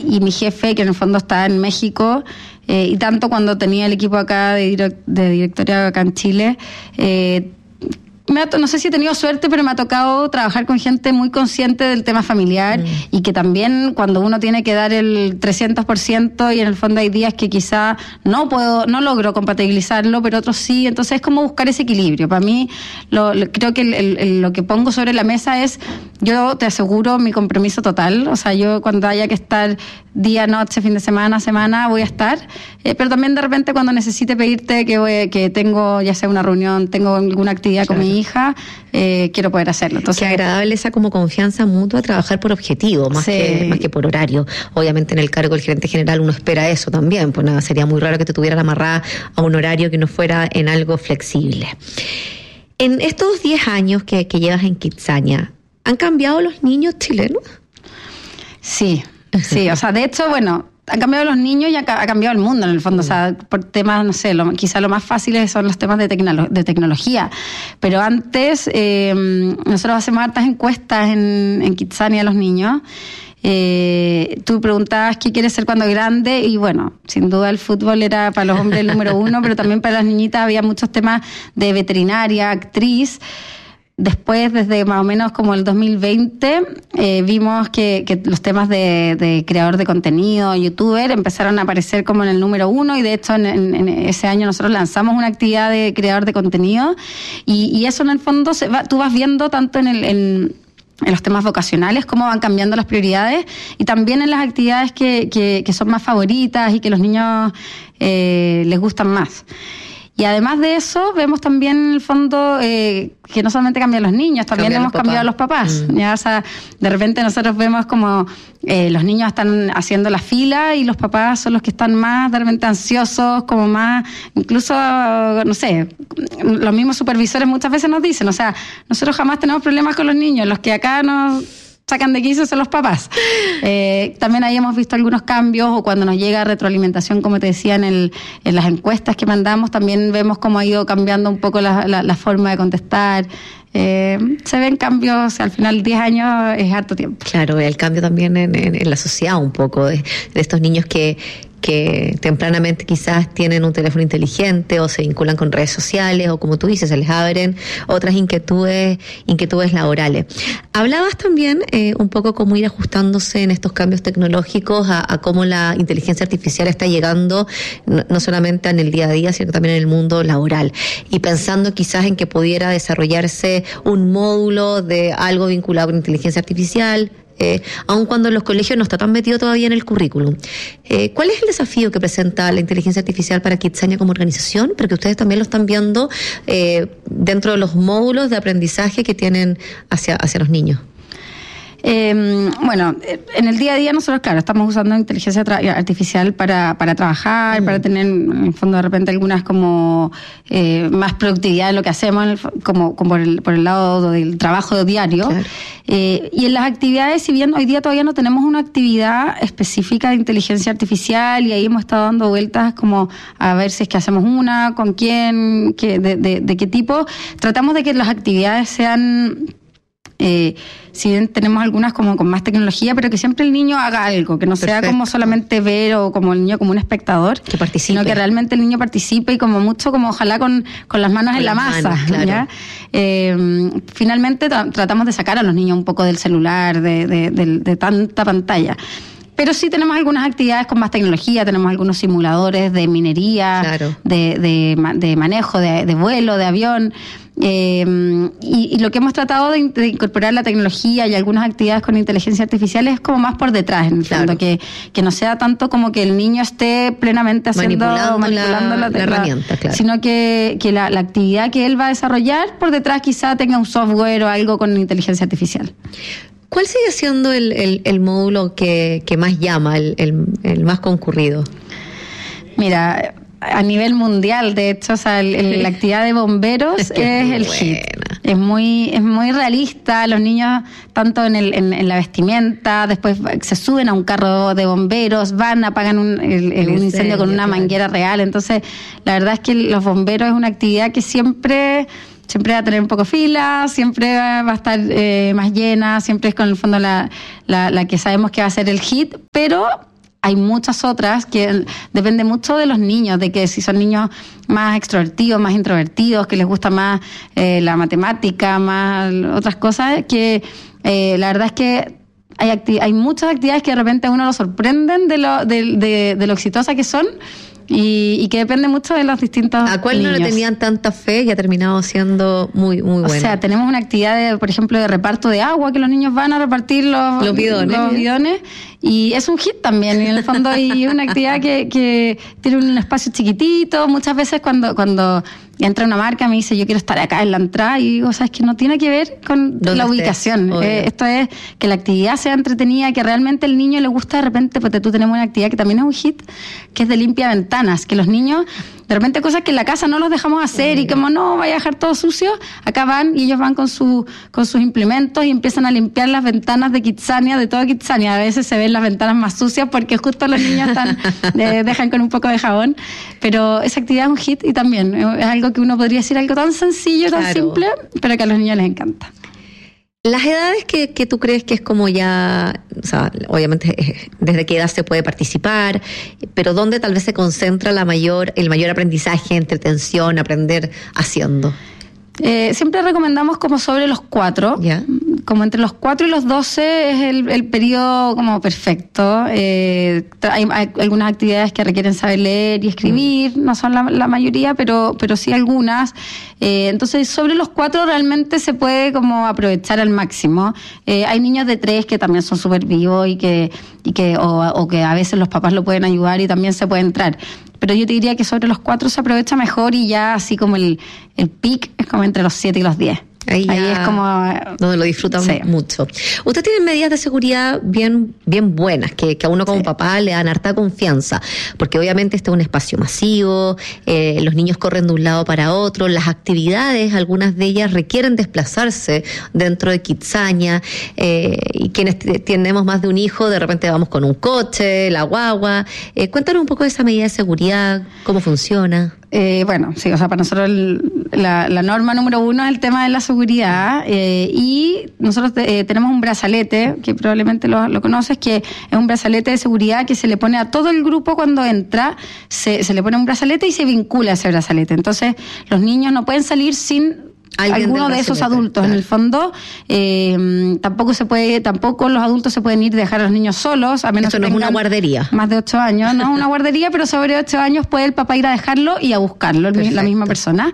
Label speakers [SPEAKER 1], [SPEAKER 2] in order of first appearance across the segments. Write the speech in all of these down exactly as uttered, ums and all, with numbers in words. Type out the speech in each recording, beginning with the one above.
[SPEAKER 1] y mi jefe, que en el fondo está en México, eh, y tanto cuando tenía el equipo acá de, direct, de directoria acá en Chile, eh, Me ha, no sé si he tenido suerte, pero me ha tocado trabajar con gente muy consciente del tema familiar mm. y que también cuando uno tiene que dar el trescientos por ciento y en el fondo hay días que quizá no puedo, no logro compatibilizarlo, pero otros sí, entonces es como buscar ese equilibrio. Para mí, lo, lo, creo que el, el, el, lo que pongo sobre la mesa es, yo te aseguro mi compromiso total, o sea, yo cuando haya que estar día, noche, fin de semana, semana, voy a estar, eh, pero también de repente cuando necesite pedirte que, voy, que tengo ya sea una reunión, tengo alguna actividad claro. con mi hija, eh, quiero poder hacerlo. Entonces,
[SPEAKER 2] qué agradable esa como confianza mutua, trabajar por objetivo, más, sí. que, más que por horario. Obviamente en el cargo del gerente general uno espera eso también, pues nada, sería muy raro que te tuvieran amarrada a un horario que no fuera en algo flexible. En estos diez años que, que llevas en Kitsania, ¿han cambiado los niños chilenos?
[SPEAKER 1] Sí, sí, o sea, de hecho, bueno, han cambiado los niños y ha, ha cambiado el mundo en el fondo, mm. o sea, por temas, no sé, lo, quizá lo más fáciles son los temas de, tecnolo- de tecnología, pero antes eh, nosotros hacemos hartas encuestas en, en Kitsania a los niños. Eh, tú preguntabas qué quieres ser cuando grande y bueno, sin duda el fútbol era para los hombres el número uno, pero también para las niñitas había muchos temas de veterinaria, actriz. Después, desde más o menos como el dos mil veinte, eh, vimos que, que los temas de, de creador de contenido, youtuber, empezaron a aparecer como en el número uno y de hecho en, en, en ese año nosotros lanzamos una actividad de creador de contenido y, y eso en el fondo se va, tú vas viendo tanto en el... En, en los temas vocacionales, cómo van cambiando las prioridades y también en las actividades que, que, que son más favoritas y que los niños eh, les gustan más. Y además de eso, vemos también en el fondo eh, que no solamente cambian los niños, también Cambian hemos cambiado los papás. Mm. ¿Ya? O sea, de repente nosotros vemos como eh, los niños están haciendo la fila y los papás son los que están más de repente ansiosos, como más, incluso, no sé, los mismos supervisores muchas veces nos dicen, o sea, nosotros jamás tenemos problemas con los niños, los que acá nos sacan de quicio son los papás. Eh, también ahí hemos visto algunos cambios o cuando nos llega retroalimentación, como te decía, en, el, en las encuestas que mandamos, también vemos cómo ha ido cambiando un poco la, la, la forma de contestar. Eh, se ven cambios, al final diez años es harto tiempo.
[SPEAKER 2] Claro, el cambio también en, en, en la sociedad un poco, de, de estos niños que que tempranamente quizás tienen un teléfono inteligente o se vinculan con redes sociales o como tú dices, se les abren otras inquietudes inquietudes laborales. Hablabas también eh, un poco cómo ir ajustándose en estos cambios tecnológicos a, a cómo la inteligencia artificial está llegando no, no solamente en el día a día, sino también en el mundo laboral. Y pensando quizás en que pudiera desarrollarse un módulo de algo vinculado con inteligencia artificial, Eh, aun cuando en los colegios no está tan metido todavía en el currículum. Eh, ¿Cuál es el desafío que presenta la inteligencia artificial para Kitsania como organización? Porque ustedes también lo están viendo eh, dentro de los módulos de aprendizaje que tienen hacia, hacia los niños.
[SPEAKER 1] Eh, bueno, en el día a día nosotros, claro, estamos usando inteligencia tra- artificial para, para trabajar, mm. para tener, en el fondo, de repente algunas como eh, más productividad en lo que hacemos, en el, como, como por, el, por el lado del trabajo diario. Claro. Eh, y en las actividades, si bien hoy día todavía no tenemos una actividad específica de inteligencia artificial y ahí hemos estado dando vueltas como a ver si es que hacemos una, con quién, qué, de, de, de qué tipo, tratamos de que las actividades sean... Eh, si bien tenemos algunas como con más tecnología, pero que siempre el niño haga algo, que no Perfecto. sea como solamente ver o como el niño como un espectador,
[SPEAKER 2] que participe,
[SPEAKER 1] sino que realmente el niño participe y como mucho, como ojalá con, con las manos con en la masa. Manos, claro. ¿Ya? Eh, finalmente tra- tratamos de sacar a los niños un poco del celular, de, de, de, de tanta pantalla. Pero sí tenemos algunas actividades con más tecnología, tenemos algunos simuladores de minería, claro. de, de, de manejo, de, de vuelo, de avión. Eh, y, y lo que hemos tratado de, de incorporar la tecnología y algunas actividades con inteligencia artificial es como más por detrás, en el claro. fondo, que, que no sea tanto como que el niño esté plenamente haciendo,
[SPEAKER 2] manipulando,
[SPEAKER 1] manipulando
[SPEAKER 2] la,
[SPEAKER 1] la,
[SPEAKER 2] la herramienta, claro.
[SPEAKER 1] sino que, que la, la actividad que él va a desarrollar por detrás quizá tenga un software o algo con inteligencia artificial.
[SPEAKER 2] ¿Cuál sigue siendo el, el, el módulo que, que más llama, el, el, el más concurrido?
[SPEAKER 1] Mira, a nivel mundial, de hecho, o sea, el, el, la actividad de bomberos es, que es, es el buena. hit. Es muy, es muy realista, los niños, tanto en, el, en, en la vestimenta, después se suben a un carro de bomberos, van, apagan un, el, el, un incendio con una manguera real. Entonces, la verdad es que los bomberos es una actividad que siempre... siempre va a tener un poco fila, siempre va a estar eh, más llena, siempre es con el fondo la, la, la que sabemos que va a ser el hit, pero hay muchas otras que depende mucho de los niños, de que si son niños más extrovertidos, más introvertidos, que les gusta más eh, la matemática, más otras cosas, que eh, la verdad es que hay, acti- hay muchas actividades que de repente a uno lo sorprenden de lo, de, de, de lo exitosas que son. Y, y que depende mucho de los distintos
[SPEAKER 2] ¿A cuál
[SPEAKER 1] niños.
[SPEAKER 2] no le tenían tanta fe y ha terminado siendo muy muy buena?
[SPEAKER 1] O sea, tenemos una actividad, de, por ejemplo, de reparto de agua, que los niños van a repartir los,
[SPEAKER 2] los bidones.
[SPEAKER 1] Los bidones y es un hit también, y en el fondo y es una actividad que, que tiene un espacio chiquitito. Muchas veces cuando, cuando entra una marca me dice, yo quiero estar acá en la entrada, y digo, o sea, es que no tiene que ver con la ubicación. Eh, esto es que la actividad sea entretenida, que realmente el niño le gusta. De repente, porque tú tenemos una actividad que también es un hit, que es de limpia ventanas, que los niños, de repente cosas que en la casa no los dejamos hacer, y como no, vaya a dejar todo sucio, acá van y ellos van con su con sus implementos y empiezan a limpiar las ventanas de Kidzania, de todo Kidzania. A veces se ven las ventanas más sucias porque justo los niños están de, dejan con un poco de jabón, pero esa actividad es un hit, y también es algo que uno podría decir algo tan sencillo, tan claro, simple, pero que a los niños les encanta.
[SPEAKER 2] Las edades que, que tú crees que es como ya, o sea, obviamente desde qué edad se puede participar, pero ¿dónde tal vez se concentra la mayor, el mayor aprendizaje, entretención, aprender haciendo?
[SPEAKER 1] Eh, siempre recomendamos como sobre los cuatro,
[SPEAKER 2] ¿Ya?
[SPEAKER 1] Como entre los cuatro y los doce es el, el periodo como perfecto. Eh, hay, hay algunas actividades que requieren saber leer y escribir, mm. no son la, la mayoría, pero, pero sí algunas. Eh, entonces, sobre los cuatro realmente se puede como aprovechar al máximo. Eh, hay niños de tres que también son súper vivos y que, y que o, o que a veces los papás lo pueden ayudar y también se puede entrar. Pero yo te diría que sobre los cuatro se aprovecha mejor, y ya así como el, el pic es como entre los siete y los diez.
[SPEAKER 2] Ahí,
[SPEAKER 1] Ahí es como...
[SPEAKER 2] donde lo disfrutan sí. mucho. Usted tiene medidas de seguridad bien bien buenas, que, que a uno como sí. papá le dan harta confianza, porque obviamente este es un espacio masivo, eh, los niños corren de un lado para otro, las actividades, algunas de ellas requieren desplazarse dentro de Kidzania, eh, y quienes tenemos más de un hijo, de repente vamos con un coche, la guagua. Eh, cuéntanos un poco de esa medida de seguridad, cómo funciona.
[SPEAKER 1] Eh, bueno, sí, o sea, para nosotros el, la, la norma número uno es el tema de la seguridad, eh, y nosotros eh, tenemos un brazalete, que probablemente lo, lo conoces, que es un brazalete de seguridad que se le pone a todo el grupo cuando entra, se, se le pone un brazalete y se vincula a ese brazalete. Entonces, los niños no pueden salir sin alguno de esos adultos, claro. En el fondo, eh, tampoco se puede, tampoco los adultos se pueden ir y dejar a los niños solos, a menos
[SPEAKER 2] Esto
[SPEAKER 1] que
[SPEAKER 2] no es una guardería.
[SPEAKER 1] Más de ocho años, no es una guardería, pero sobre ocho años puede el papá ir a dejarlo y a buscarlo, Perfecto. La misma persona.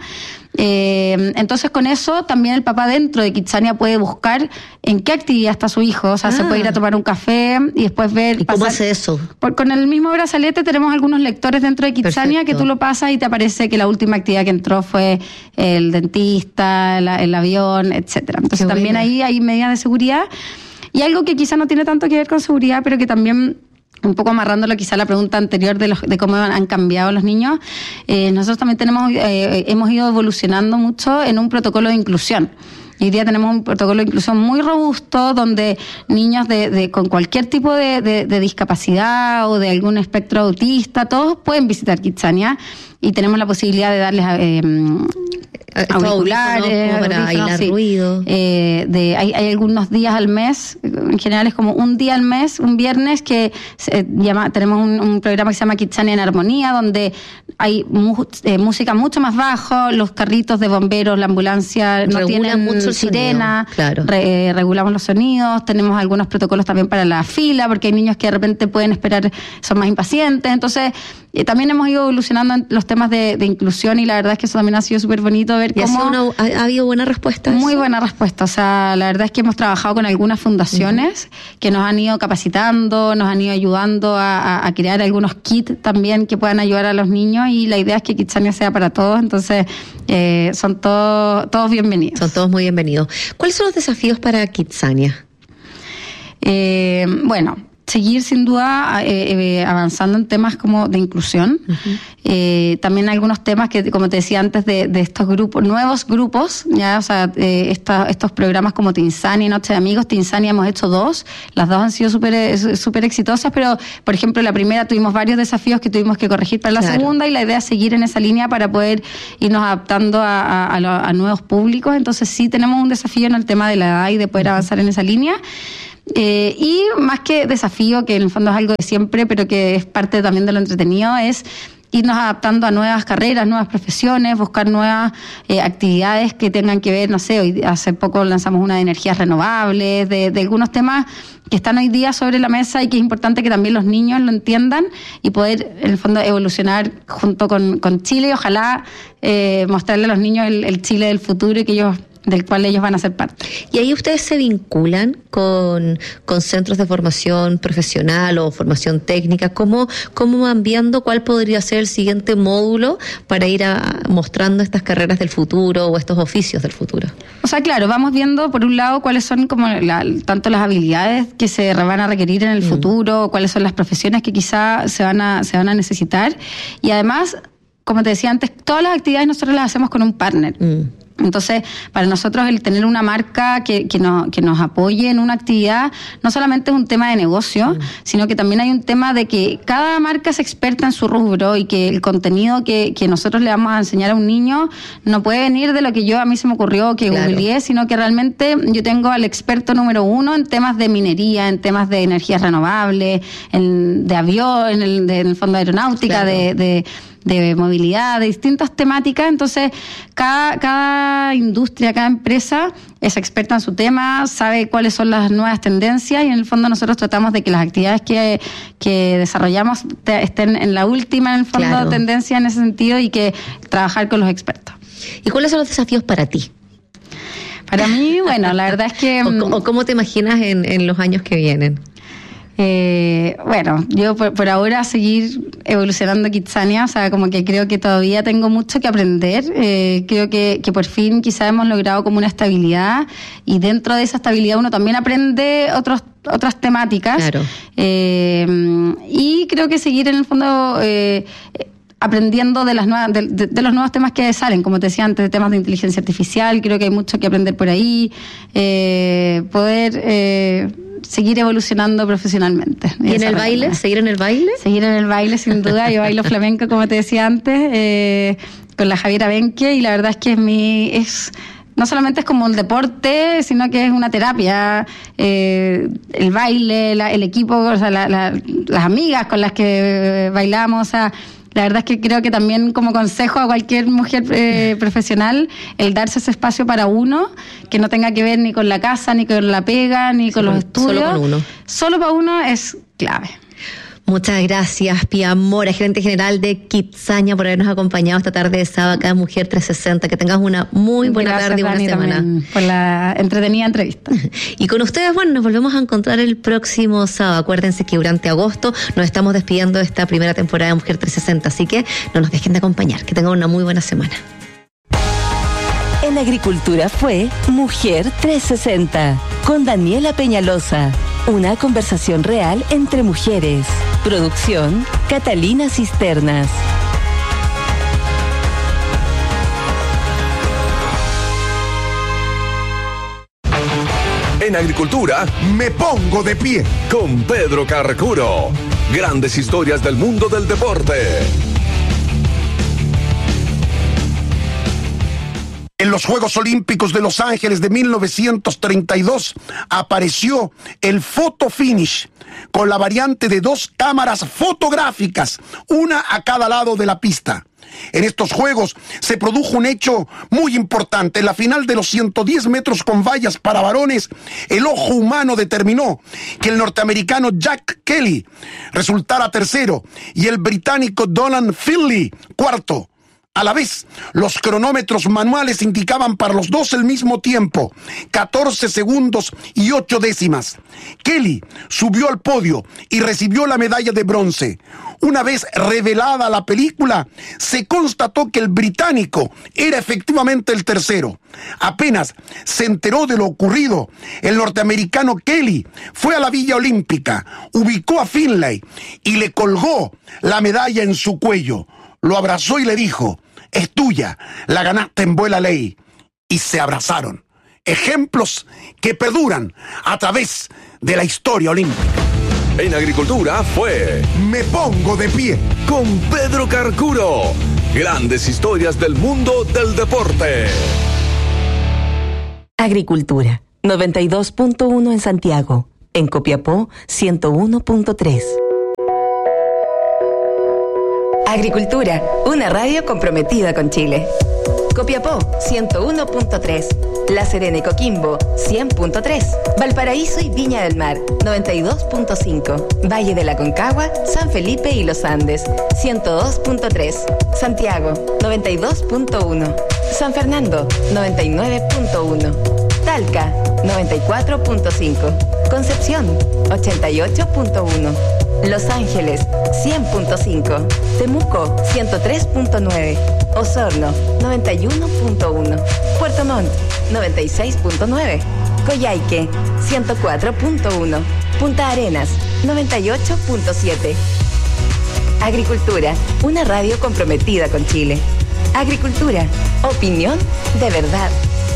[SPEAKER 1] Eh, entonces, con eso también el papá dentro de Kidzania puede buscar en qué actividad está su hijo. O sea, ah. se puede ir a tomar un café y después ver...
[SPEAKER 2] ¿Y cómo pasar, hace eso?
[SPEAKER 1] Por, con el mismo brazalete tenemos algunos lectores dentro de Kidzania que tú lo pasas y te aparece que la última actividad que entró fue el dentista, el, el avión, etcétera. Entonces, también ahí hay medidas de seguridad. Y algo que quizá no tiene tanto que ver con seguridad, pero que también... un poco amarrándolo quizá a la pregunta anterior de, los, de cómo han cambiado los niños, eh, nosotros también tenemos eh, hemos ido evolucionando mucho en un protocolo de inclusión. Hoy día tenemos un protocolo de inclusión muy robusto, donde niños de, de con cualquier tipo de, de, de discapacidad o de algún espectro autista, todos pueden visitar Kidzania, y tenemos la posibilidad de darles eh, auriculares,
[SPEAKER 2] para aislar sí. ruido.
[SPEAKER 1] Eh, de, hay, hay algunos días al mes, en general es como un día al mes, un viernes, que se llama, tenemos un, un programa que se llama Kidzania en Armonía, donde hay mu, eh, música mucho más bajo, los carritos de bomberos, la ambulancia no
[SPEAKER 2] Regulan
[SPEAKER 1] tienen
[SPEAKER 2] mucho
[SPEAKER 1] sirena,
[SPEAKER 2] claro.
[SPEAKER 1] re, eh, regulamos los sonidos, tenemos algunos protocolos también para la fila, porque hay niños que de repente pueden esperar, son más impacientes. Entonces, eh, también hemos ido evolucionando en los temas de, de inclusión, y la verdad es que eso también ha sido súper bonito ver
[SPEAKER 2] ¿Y
[SPEAKER 1] cómo...
[SPEAKER 2] una, ha, ha habido buena respuesta?
[SPEAKER 1] Muy buena respuesta. O sea, la verdad es que hemos trabajado con algunas fundaciones uh-huh. que nos han ido capacitando, nos han ido ayudando a, a, a crear algunos kits también que puedan ayudar a los niños, y la idea es que Kidzania sea para todos. Entonces, eh, son todos todos bienvenidos.
[SPEAKER 2] Son todos muy bienvenidos. ¿Cuáles son los desafíos para Kidzania?
[SPEAKER 1] Eh, bueno... Seguir sin duda eh, eh, avanzando en temas como de inclusión, uh-huh. eh, también algunos temas que, como te decía antes, de, de estos grupos, nuevos grupos, ya, o sea, eh, esta, estos programas como Tinsania y Noche de Amigos. Tinsania hemos hecho dos, las dos han sido súper súper exitosas, pero por ejemplo la primera tuvimos varios desafíos que tuvimos que corregir para la claro. segunda, y la idea es seguir en esa línea para poder irnos adaptando a, a, a, a nuevos públicos. Entonces sí tenemos un desafío en el tema de la edad y de poder uh-huh. avanzar en esa línea. Eh, y más que desafío, que en el fondo es algo de siempre, pero que es parte también de lo entretenido, es irnos adaptando a nuevas carreras, nuevas profesiones, buscar nuevas eh, actividades que tengan que ver, no sé, hoy hace poco lanzamos una de energías renovables, de, de algunos temas que están hoy día sobre la mesa y que es importante que también los niños lo entiendan y poder, en el fondo, evolucionar junto con, con Chile y ojalá eh, mostrarle a los niños el, el Chile del futuro y que ellos del cual ellos van a ser parte.
[SPEAKER 2] ¿Y ahí ustedes se vinculan con, con centros de formación profesional o formación técnica? ¿Cómo, cómo van viendo cuál podría ser el siguiente módulo para ir a, mostrando estas carreras del futuro o estos oficios del futuro?
[SPEAKER 1] O sea, claro, vamos viendo por un lado cuáles son como la, tanto las habilidades que se van a requerir en el mm. futuro, cuáles son las profesiones que quizá se van a, se van a necesitar, y además, como te decía antes, todas las actividades nosotros las hacemos con un partner. Mm. Entonces, para nosotros el tener una marca que, que, nos, que nos apoye en una actividad no solamente es un tema de negocio, mm. sino que también hay un tema de que cada marca es experta en su rubro y que el contenido que, que nosotros le vamos a enseñar a un niño no puede venir de lo que yo a mí se me ocurrió, que claro. googleé, sino que realmente yo tengo al experto número uno en temas de minería, en temas de energías renovables, en, de avión, en el, de, en el fondo de aeronáutica, claro. de... de de movilidad, de distintas temáticas. Entonces, cada, cada industria, cada empresa es experta en su tema, sabe cuáles son las nuevas tendencias y en el fondo nosotros tratamos de que las actividades que, que desarrollamos te, estén en la última, en el fondo, claro. tendencia en ese sentido y que trabajar con los expertos.
[SPEAKER 2] ¿Y cuáles son los desafíos para ti?
[SPEAKER 1] Para mí, bueno, la verdad es que...
[SPEAKER 2] ¿O, o cómo te imaginas en, en los años que vienen?
[SPEAKER 1] Eh, bueno, yo por, por ahora seguir evolucionando Kidzania, o sea, como que creo que todavía tengo mucho que aprender, eh, creo que, que por fin quizá hemos logrado como una estabilidad y dentro de esa estabilidad uno también aprende otros otras temáticas, claro. eh, y creo que seguir en el fondo eh, aprendiendo de las nuevas de, de, de los nuevos temas que salen, como te decía antes, de temas de inteligencia artificial, creo que hay mucho que aprender por ahí, eh, poder eh, seguir evolucionando profesionalmente.
[SPEAKER 2] ¿Y en el baile? ¿Seguir en el baile?
[SPEAKER 1] Seguir en el baile, sin duda. Yo bailo flamenco, como te decía antes, eh, con la Javiera Benque, y la verdad es que es mi... es no solamente es como un deporte, sino que es una terapia. Eh, el baile, la, el equipo, o sea, la, la, las amigas con las que bailamos, o sea... La verdad es que creo que también como consejo a cualquier mujer eh, profesional, el darse ese espacio para uno, que no tenga que ver ni con la casa, ni con la pega, ni con solo, los estudios.
[SPEAKER 2] Solo con uno.
[SPEAKER 1] Solo para uno es clave.
[SPEAKER 2] Muchas gracias, Pía Mora, gerente general de Kidzania, por habernos acompañado esta tarde de sábado acá en Mujer trescientos sesenta. Que tengas una muy buena gracias, tarde y buena
[SPEAKER 1] Dani,
[SPEAKER 2] semana.
[SPEAKER 1] Por la entretenida entrevista.
[SPEAKER 2] Y con ustedes, bueno, nos volvemos a encontrar el próximo sábado. Acuérdense que durante agosto nos estamos despidiendo de esta primera temporada de Mujer trescientos sesenta, así que no nos dejen de acompañar. Que tengan una muy buena semana.
[SPEAKER 3] En Agricultura fue Mujer trescientos sesenta con Daniela Peñalosa. Una conversación real entre mujeres. Producción, Catalina Cisternas.
[SPEAKER 4] En Agricultura me pongo de pie con Pedro Carcuro. Grandes historias del mundo del deporte. En los Juegos Olímpicos de Los Ángeles de mil novecientos treinta y dos apareció el photo finish con la variante de dos cámaras fotográficas, una a cada lado de la pista. En estos Juegos se produjo un hecho muy importante. En la final de los ciento diez metros con vallas para varones, el ojo humano determinó que el norteamericano Jack Kelly resultara tercero y el británico Donald Finley cuarto. A la vez, los cronómetros manuales indicaban para los dos el mismo tiempo, catorce segundos y ocho décimas. Kelly subió al podio y recibió la medalla de bronce. Una vez revelada la película, se constató que el británico era efectivamente el tercero. Apenas se enteró de lo ocurrido, el norteamericano Kelly fue a la Villa Olímpica, ubicó a Finlay y le colgó la medalla en su cuello. Lo abrazó y le dijo: es tuya, la ganaste en buena ley. Y se abrazaron. Ejemplos que perduran a través de la historia olímpica. En Agricultura fue Me Pongo de Pie con Pedro Carcuro. Grandes historias del mundo del deporte.
[SPEAKER 3] Agricultura, noventa y dos punto uno en Santiago. En Copiapó, ciento uno punto tres. Agricultura, una radio comprometida con Chile. Copiapó, ciento uno punto tres. La Serena y Coquimbo, cien punto tres. Valparaíso y Viña del Mar, noventa y dos punto cinco. Valle de la Concagua, San Felipe y Los Andes, ciento dos punto tres. Santiago, noventa y dos punto uno. San Fernando, noventa y nueve punto uno. Talca, noventa y cuatro punto cinco. Concepción, ochenta y ocho punto uno. Los Ángeles, cien punto cinco. Temuco, ciento tres punto nueve. Osorno, noventa y uno punto uno. Puerto Montt, noventa y seis punto nueve. Coyhaique, ciento cuatro punto uno. Punta Arenas, noventa y ocho punto siete. Agricultura, una radio comprometida con Chile. Agricultura, opinión de verdad.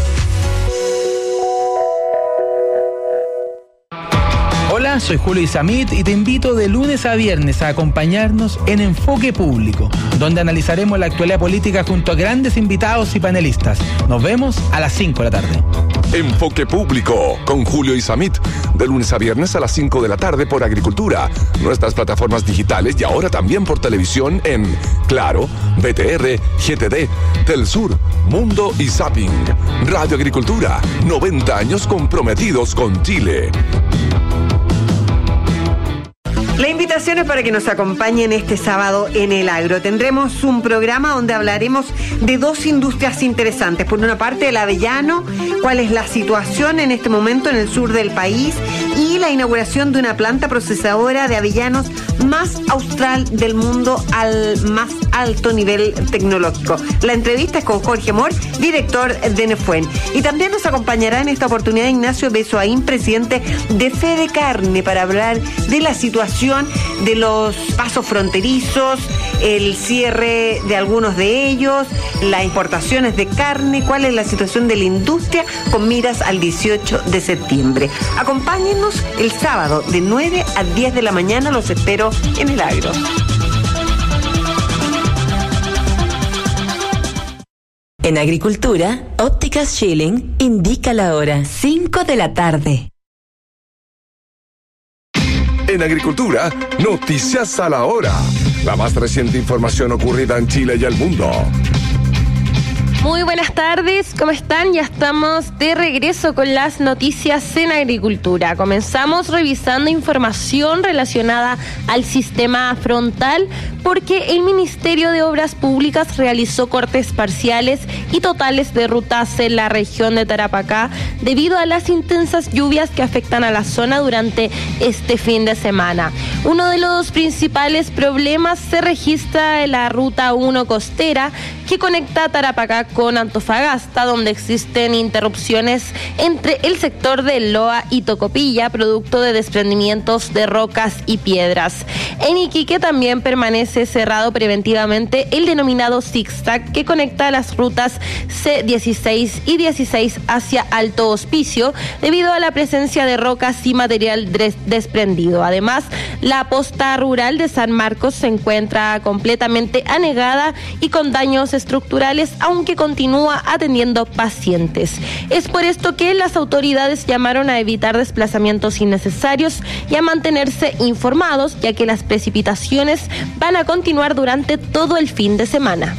[SPEAKER 5] Hola, soy Julio Isamit y te invito de lunes a viernes a acompañarnos en Enfoque Público, donde analizaremos la actualidad política junto a grandes invitados y panelistas. Nos vemos a las cinco de la tarde.
[SPEAKER 6] Enfoque Público con Julio Isamit, de lunes a viernes a las cinco de la tarde por Agricultura, nuestras plataformas digitales y ahora también por televisión en Claro, B T R, G T D, Telsur, Mundo y Zapping. Radio Agricultura, noventa años comprometidos con Chile.
[SPEAKER 7] La invitación es para que nos acompañen este sábado en El Agro. Tendremos un programa donde hablaremos de dos industrias interesantes. Por una parte, el avellano, cuál es la situación en este momento en el sur del país, y la inauguración de una planta procesadora de avellanos más austral del mundo al más alto nivel tecnológico. La entrevista es con Jorge Mor, director de Nefuen. Y también nos acompañará en esta oportunidad Ignacio Besoaín, presidente de Fede Carne, para hablar de la situación de los pasos fronterizos, el cierre de algunos de ellos, las importaciones de carne, cuál es la situación de la industria con miras al dieciocho de septiembre. Acompáñennos el sábado de nueve a diez de la mañana, los espero en El Agro.
[SPEAKER 3] En Agricultura, Ópticas Schilling indica la hora, cinco de la tarde.
[SPEAKER 6] En Agricultura, noticias a la hora. La más reciente información ocurrida en Chile y el mundo.
[SPEAKER 8] Muy buenas tardes, ¿cómo están? Ya estamos de regreso con las noticias en Agricultura. Comenzamos revisando información relacionada al sistema frontal porque el Ministerio de Obras Públicas realizó cortes parciales y totales de rutas en la región de Tarapacá debido a las intensas lluvias que afectan a la zona durante este fin de semana. Uno de los principales problemas se registra en la ruta uno costera que conecta Tarapacá con Antofagasta, donde existen interrupciones entre el sector de Loa y Tocopilla, producto de desprendimientos de rocas y piedras. En Iquique también permanece cerrado preventivamente el denominado zigzag que conecta las rutas C dieciséis y dieciséis hacia Alto Hospicio, debido a la presencia de rocas y material des- desprendido. Además, la posta rural de San Marcos se encuentra completamente anegada y con daños estructurales, aunque continúa atendiendo pacientes. Es por esto que las autoridades llamaron a evitar desplazamientos innecesarios y a mantenerse informados, ya que las precipitaciones van a continuar durante todo el fin de semana.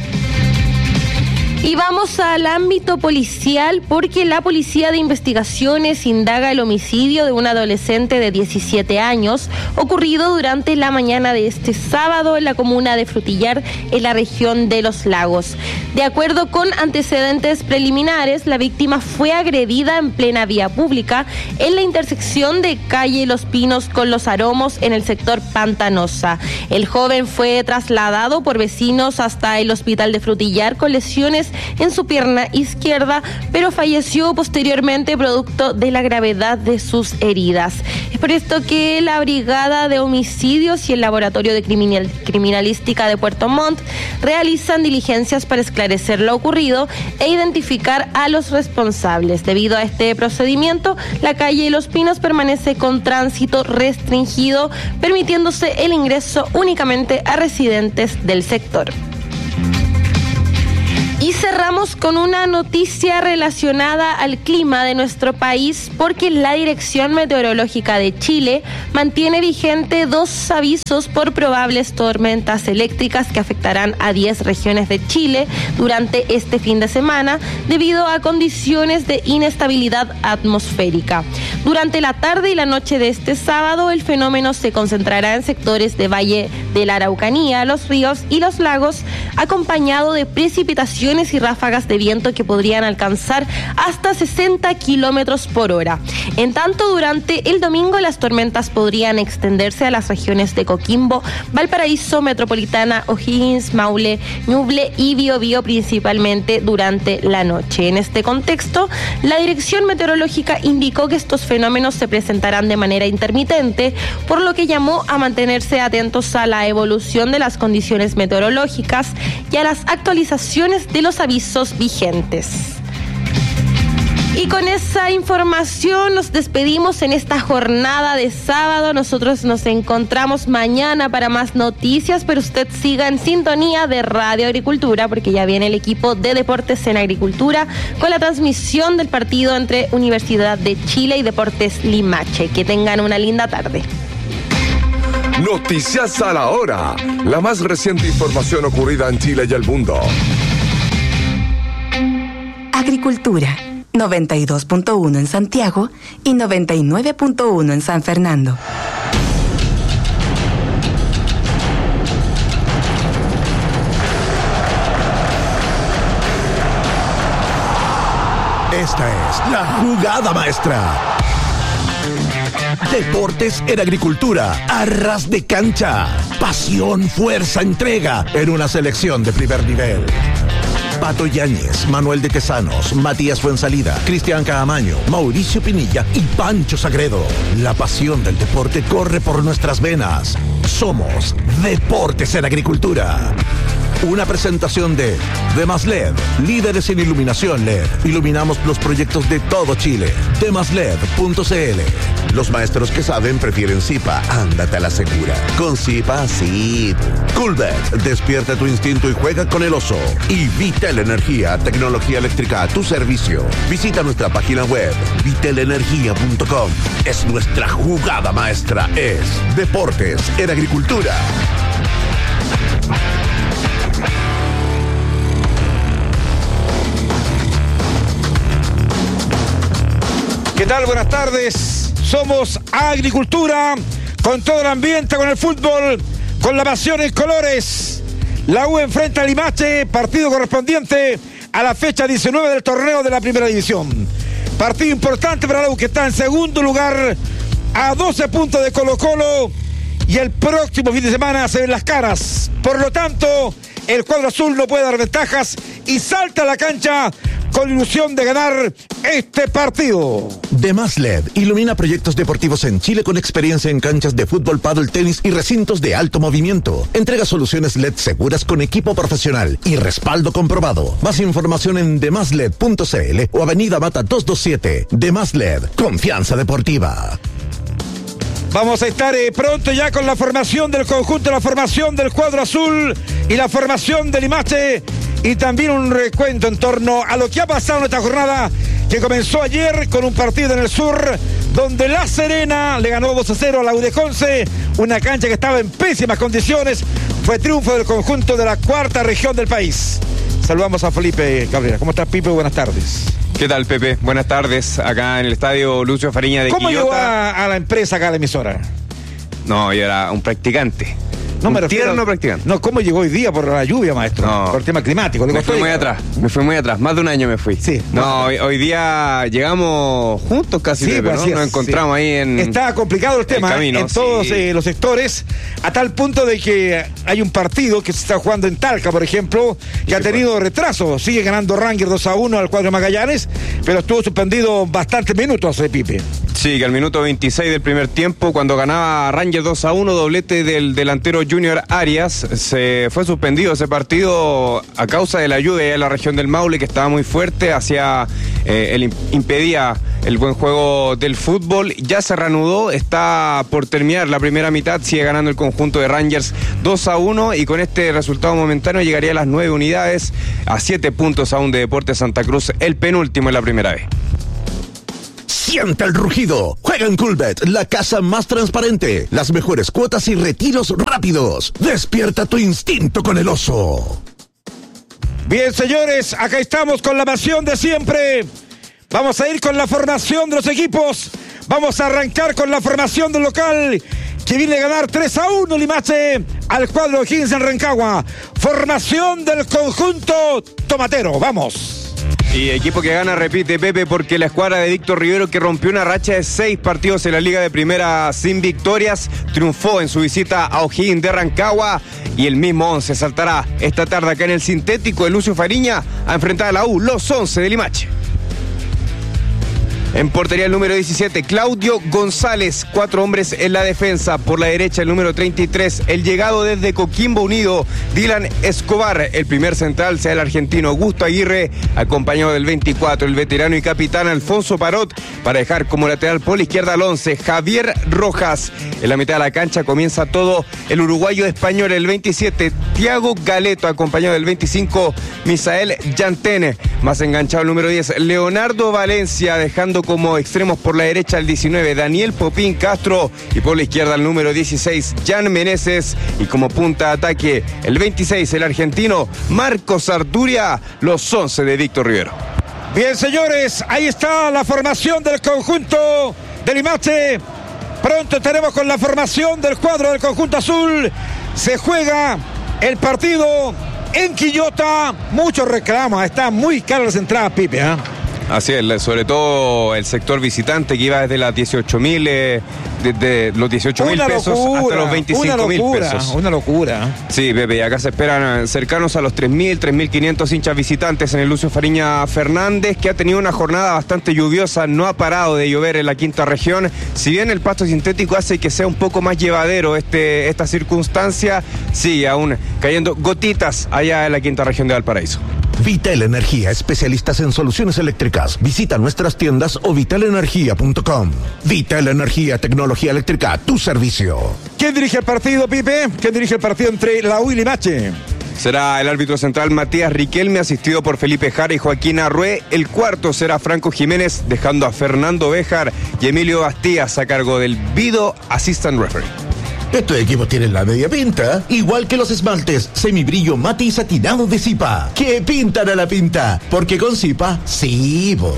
[SPEAKER 8] Y vamos al ámbito policial porque la Policía de Investigaciones indaga el homicidio de un adolescente de diecisiete años ocurrido durante la mañana de este sábado en la comuna de Frutillar, en la región de Los Lagos. De acuerdo con antecedentes preliminares, la víctima fue agredida en plena vía pública en la intersección de calle Los Pinos con Los Aromos en el sector Pantanosa. El joven fue trasladado por vecinos hasta el hospital de Frutillar con lesiones en su pierna izquierda, pero falleció posteriormente producto de la gravedad de sus heridas. Es por esto que la Brigada de Homicidios y el Laboratorio de Criminal, Criminalística de Puerto Montt realizan diligencias para esclarecer lo ocurrido e identificar a los responsables. Debido a este procedimiento, la calle Los Pinos permanece con tránsito restringido, permitiéndose el ingreso únicamente a residentes del sector. Y cerramos con una noticia relacionada al clima de nuestro país, porque la Dirección Meteorológica de Chile mantiene vigente dos avisos por probables tormentas eléctricas que afectarán a diez regiones de Chile durante este fin de semana debido a condiciones de inestabilidad atmosférica. Durante la tarde y la noche de este sábado, el fenómeno se concentrará en sectores de Valle de la Araucanía, los ríos y los lagos, acompañado de precipitaciones y ráfagas de viento que podrían alcanzar hasta sesenta kilómetros por hora. En tanto, durante el domingo las tormentas podrían extenderse a las regiones de Coquimbo, Valparaíso, Metropolitana, O'Higgins, Maule, Ñuble y Biobío principalmente durante la noche. En este contexto, la Dirección Meteorológica indicó que estos fenómenos se presentarán de manera intermitente, por lo que llamó a mantenerse atentos a la evolución de las condiciones meteorológicas y a las actualizaciones de los avisos vigentes. Y con esa información nos despedimos en esta jornada de sábado. Nosotros nos encontramos mañana para más noticias, pero usted siga en sintonía de Radio Agricultura, porque ya viene el equipo de Deportes en Agricultura con la transmisión del partido entre Universidad de Chile y Deportes Limache. Que tengan una linda tarde.
[SPEAKER 6] Noticias a la hora. La más reciente información ocurrida en Chile y el mundo.
[SPEAKER 3] Agricultura, noventa y dos punto uno en Santiago y noventa y nueve punto uno en San Fernando.
[SPEAKER 9] Esta es la jugada maestra. Deportes en Agricultura, a ras de cancha. Pasión, fuerza, entrega en una selección de primer nivel. Pato Yáñez, Manuel de Tesanos, Matías Fuensalida, Cristian Caamaño, Mauricio Pinilla y Pancho Sagredo. La pasión del deporte corre por nuestras venas. Somos Deportes en Agricultura. Una presentación de Demas L E D, líderes en iluminación L E D. Iluminamos los proyectos de todo Chile. demas led punto c l. Los maestros que saben prefieren Zipa. Ándate a la segura. Con Zipa, sí. Coolbet, despierta tu instinto y juega con el oso. Y Vitel Energía, tecnología eléctrica a tu servicio. Visita nuestra página web, vitel energía punto com. Es nuestra jugada maestra. Es Deportes en Agricultura.
[SPEAKER 10] ¿Qué tal? Buenas tardes. Somos Agricultura, con todo el ambiente, con el fútbol, con la pasión en colores. La U enfrenta a Limache, partido correspondiente a la fecha diecinueve del torneo de la Primera División. Partido importante para la U, que está en segundo lugar a doce puntos de Colo-Colo, y el próximo fin de semana se ven las caras. Por lo tanto, el cuadro azul no puede dar ventajas y salta a la cancha con ilusión de ganar este partido.
[SPEAKER 9] Demas L E D ilumina proyectos deportivos en Chile con experiencia en canchas de fútbol, pádel, tenis y recintos de alto movimiento. Entrega soluciones L E D seguras con equipo profesional y respaldo comprobado. Más información en demas led punto c l o Avenida Mata doscientos veintisiete. Demas L E D, confianza deportiva.
[SPEAKER 10] Vamos a estar eh, pronto ya con la formación del conjunto, la formación del cuadro azul y la formación de Limache, y también un recuento en torno a lo que ha pasado en esta jornada que comenzó ayer con un partido en el sur donde La Serena le ganó dos a cero a la U de Conce, una cancha que estaba en pésimas condiciones. Fue triunfo del conjunto de la cuarta región del país. Saludamos a Felipe Cabrera. ¿Cómo estás, Pipe? Buenas tardes.
[SPEAKER 11] ¿Qué tal, Pepe? Buenas tardes, acá en el estadio Lucio Fariña de
[SPEAKER 10] ¿Cómo
[SPEAKER 11] Quillota.
[SPEAKER 10] llegó a, a la empresa acá a la emisora?
[SPEAKER 11] No, yo era un practicante.
[SPEAKER 10] No,
[SPEAKER 11] un
[SPEAKER 10] me refiero,
[SPEAKER 11] tierno practicante.
[SPEAKER 10] No, ¿cómo llegó hoy día por la lluvia, maestro?
[SPEAKER 11] No.
[SPEAKER 10] Por el tema climático.
[SPEAKER 11] Me fui muy atrás, me fui muy atrás, más de un año me fui.
[SPEAKER 10] Sí.
[SPEAKER 11] No, hoy, hoy día llegamos juntos casi,
[SPEAKER 10] Sí,
[SPEAKER 11] Pepe,
[SPEAKER 10] pues,
[SPEAKER 11] ¿no?
[SPEAKER 10] así es,
[SPEAKER 11] Nos encontramos
[SPEAKER 10] sí.
[SPEAKER 11] ahí en...
[SPEAKER 10] Está complicado el tema
[SPEAKER 11] el camino,
[SPEAKER 10] en todos
[SPEAKER 11] sí.
[SPEAKER 10] eh, los sectores, a tal punto de que hay un partido que se está jugando en Talca, por ejemplo, que
[SPEAKER 11] Sí,
[SPEAKER 10] ha tenido
[SPEAKER 11] pues.
[SPEAKER 10] retraso. Sigue ganando Ranger dos a uno al cuadro de Magallanes, pero estuvo suspendido bastantes minutos, eh, Pipe.
[SPEAKER 11] Sí, que al minuto veintiséis del primer tiempo, cuando ganaba Rangers dos a uno, doblete del delantero Junior Arias, se fue suspendido ese partido a causa de la lluvia en la región del Maule, que estaba muy fuerte, hacia eh, el, impedía el buen juego del fútbol. Ya se reanudó, está por terminar la primera mitad, sigue ganando el conjunto de Rangers dos a uno, y con este resultado momentáneo llegaría a las nueve unidades, a siete puntos aún de Deportes Santa Cruz, el penúltimo en la primera vez.
[SPEAKER 9] Siente el rugido. Juega en Coolbet, la casa más transparente. Las mejores cuotas y retiros rápidos. Despierta tu instinto con el oso.
[SPEAKER 10] Bien, señores, acá estamos con la pasión de siempre. Vamos a ir con la formación de los equipos. Vamos a arrancar con la formación del local, que viene a ganar tres a uno Limache al cuadro de Higgins en Rancagua. Formación del conjunto tomatero. Vamos.
[SPEAKER 11] Y equipo que gana, repite Pepe, porque la escuadra de Víctor Rivero, que rompió una racha de seis partidos en la Liga de Primera sin victorias, triunfó en su visita a O'Higgins de Rancagua, y el mismo once saltará esta tarde acá en el sintético de Lucio Fariña a enfrentar a la U, los once de Limache. En portería el número diecisiete, Claudio González, cuatro hombres en la defensa. Por la derecha el número treinta y tres, el llegado desde Coquimbo Unido, Dylan Escobar. El primer central será el argentino Augusto Aguirre, acompañado del veinticuatro, el veterano y capitán Alfonso Parot, para dejar como lateral por la izquierda al once, Javier Rojas. En la mitad de la cancha comienza todo el uruguayo español, el veintisiete, Thiago Galeto, acompañado del veinticinco, Misael Yantene. Más enganchado el número diez, Leonardo Valencia, dejando como extremos por la derecha el diecinueve, Daniel Popín Castro, y por la izquierda el número dieciséis, Jan Meneses, y como punta de ataque el veintiséis, el argentino Marcos Arturia, los once de Víctor Rivero.
[SPEAKER 10] Bien, señores, ahí está la formación del conjunto de Limache. Pronto estaremos con la formación del cuadro del conjunto azul. Se juega el partido en Quillota. Muchos reclamos, está muy caras las entradas, Pipe, ¿eh?
[SPEAKER 11] Así es, sobre todo el sector visitante, que iba desde las dieciocho mil, eh, desde los dieciocho mil pesos hasta los veinticinco mil pesos.
[SPEAKER 10] Una locura.
[SPEAKER 11] Sí, Pepe, y acá se esperan cercanos a los tres mil, tres mil quinientos hinchas visitantes en el Lucio Fariña Fernández, que ha tenido una jornada bastante lluviosa, no ha parado de llover en la quinta región. Si bien el pasto sintético hace que sea un poco más llevadero este, esta circunstancia, sigue aún cayendo gotitas allá en la quinta región de Valparaíso.
[SPEAKER 9] Vital Energía, especialistas en soluciones eléctricas. Visita nuestras tiendas o vital energía punto com. Vital Energía, tecnología eléctrica a tu servicio.
[SPEAKER 10] ¿Quién dirige el partido, Pipe? ¿Quién dirige el partido entre la U y Limache?
[SPEAKER 11] Será el árbitro central Matías Riquelme, asistido por Felipe Jara y Joaquín Arrué. El cuarto será Franco Jiménez, dejando a Fernando Béjar y Emilio Bastías a cargo del Video Assistant Referee.
[SPEAKER 9] Estos equipos tienen la media pinta, igual que los esmaltes semibrillo mate y satinado de Zipa, que pintan a la pinta, porque con Zipa, sí, bo.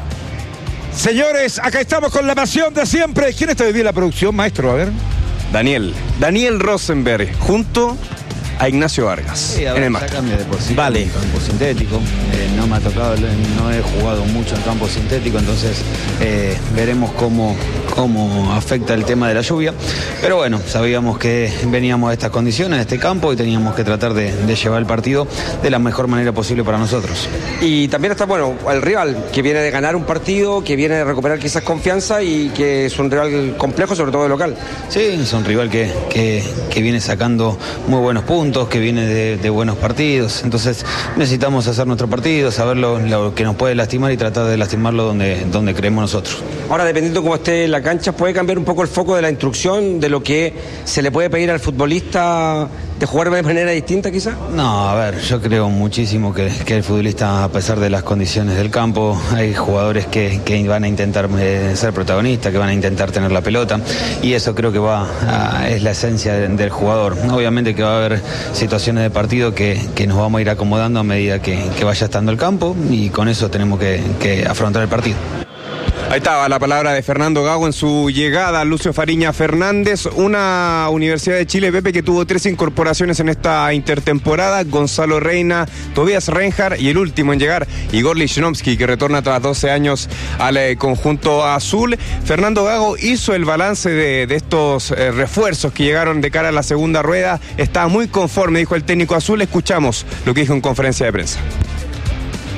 [SPEAKER 10] Señores, acá estamos con la pasión de siempre. ¿Quién está hoy día en la producción, maestro? A ver.
[SPEAKER 11] Daniel, Daniel Rosenberg, junto a Ignacio Vargas.
[SPEAKER 12] Sí, a ver,
[SPEAKER 11] en el
[SPEAKER 12] sácame de por sí,
[SPEAKER 10] vale.
[SPEAKER 12] En campo sintético. Eh, no me ha tocado, no he jugado mucho en campo sintético, entonces eh, veremos cómo, cómo afecta el tema de la lluvia. Pero bueno, sabíamos que veníamos a estas condiciones, a este campo, y teníamos que tratar de, de llevar el partido de la mejor manera posible para nosotros.
[SPEAKER 13] Y también está, bueno, el rival, que viene de ganar un partido, que viene de recuperar quizás confianza y que es un rival complejo, sobre todo de local.
[SPEAKER 12] Sí, es un rival que, que, que viene sacando muy buenos puntos, que viene de, de buenos partidos, entonces necesitamos hacer nuestro partido, saber lo, lo que nos puede lastimar y tratar de lastimarlo donde, donde creemos nosotros.
[SPEAKER 13] Ahora, dependiendo cómo esté en la cancha, puede cambiar un poco el foco de la instrucción, de lo que se le puede pedir al futbolista de jugar de manera distinta quizás.
[SPEAKER 12] No, a ver, yo creo muchísimo que, que el futbolista, a pesar de las condiciones del campo, hay jugadores que, que van a intentar eh, ser protagonistas, que van a intentar tener la pelota, y eso creo que va a, es la esencia de, del jugador. Obviamente que va a haber situaciones de partido que, que nos vamos a ir acomodando a medida que, que vaya estando el campo, y con eso tenemos que, que afrontar el partido.
[SPEAKER 11] Ahí estaba la palabra de Fernando Gago en su llegada a Lucio Fariña Fernández, una Universidad de Chile, Pepe, que tuvo tres incorporaciones en esta intertemporada: Gonzalo Reina, Tobias Reinhardt y el último en llegar, Igor Lichnowsky, que retorna tras doce años al eh, conjunto azul. Fernando Gago hizo el balance de, de estos eh, refuerzos que llegaron de cara a la segunda rueda. Estaba muy conforme, dijo el técnico azul. Escuchamos lo que dijo en conferencia de prensa.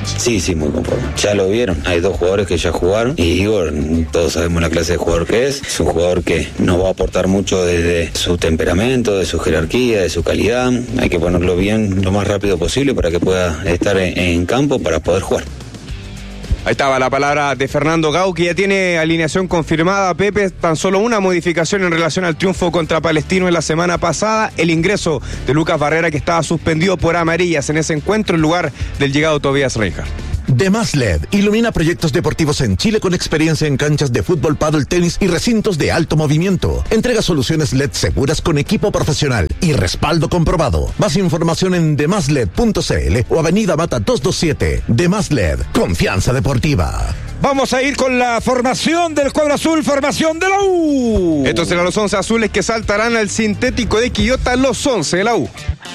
[SPEAKER 14] Sí, sí, muy conforme. Ya lo vieron, hay dos jugadores que ya jugaron y Igor, todos sabemos la clase de jugador que es. Es un jugador que nos va a aportar mucho desde su temperamento, de su jerarquía, de su calidad. Hay que ponerlo bien lo más rápido posible para que pueda estar en, en campo para poder jugar.
[SPEAKER 11] Ahí estaba la palabra de Fernando Gago, que ya tiene alineación confirmada. Pepe, tan solo una modificación en relación al triunfo contra Palestino en la semana pasada, el ingreso de Lucas Barrera, que estaba suspendido por amarillas en ese encuentro en lugar del llegado Tobias Reinhardt.
[SPEAKER 9] De Más L E D ilumina proyectos deportivos en Chile con experiencia en canchas de fútbol, pádel, tenis y recintos de alto movimiento. Entrega soluciones L E D seguras con equipo profesional y respaldo comprobado. Más información en demasl e d punto c l o Avenida Mata doscientos veintisiete. De Más L E D, confianza deportiva.
[SPEAKER 10] Vamos a ir con la formación del cuadro azul, formación de la U.
[SPEAKER 11] Estos serán los once azules que saltarán al sintético de Quillota, los once de la U.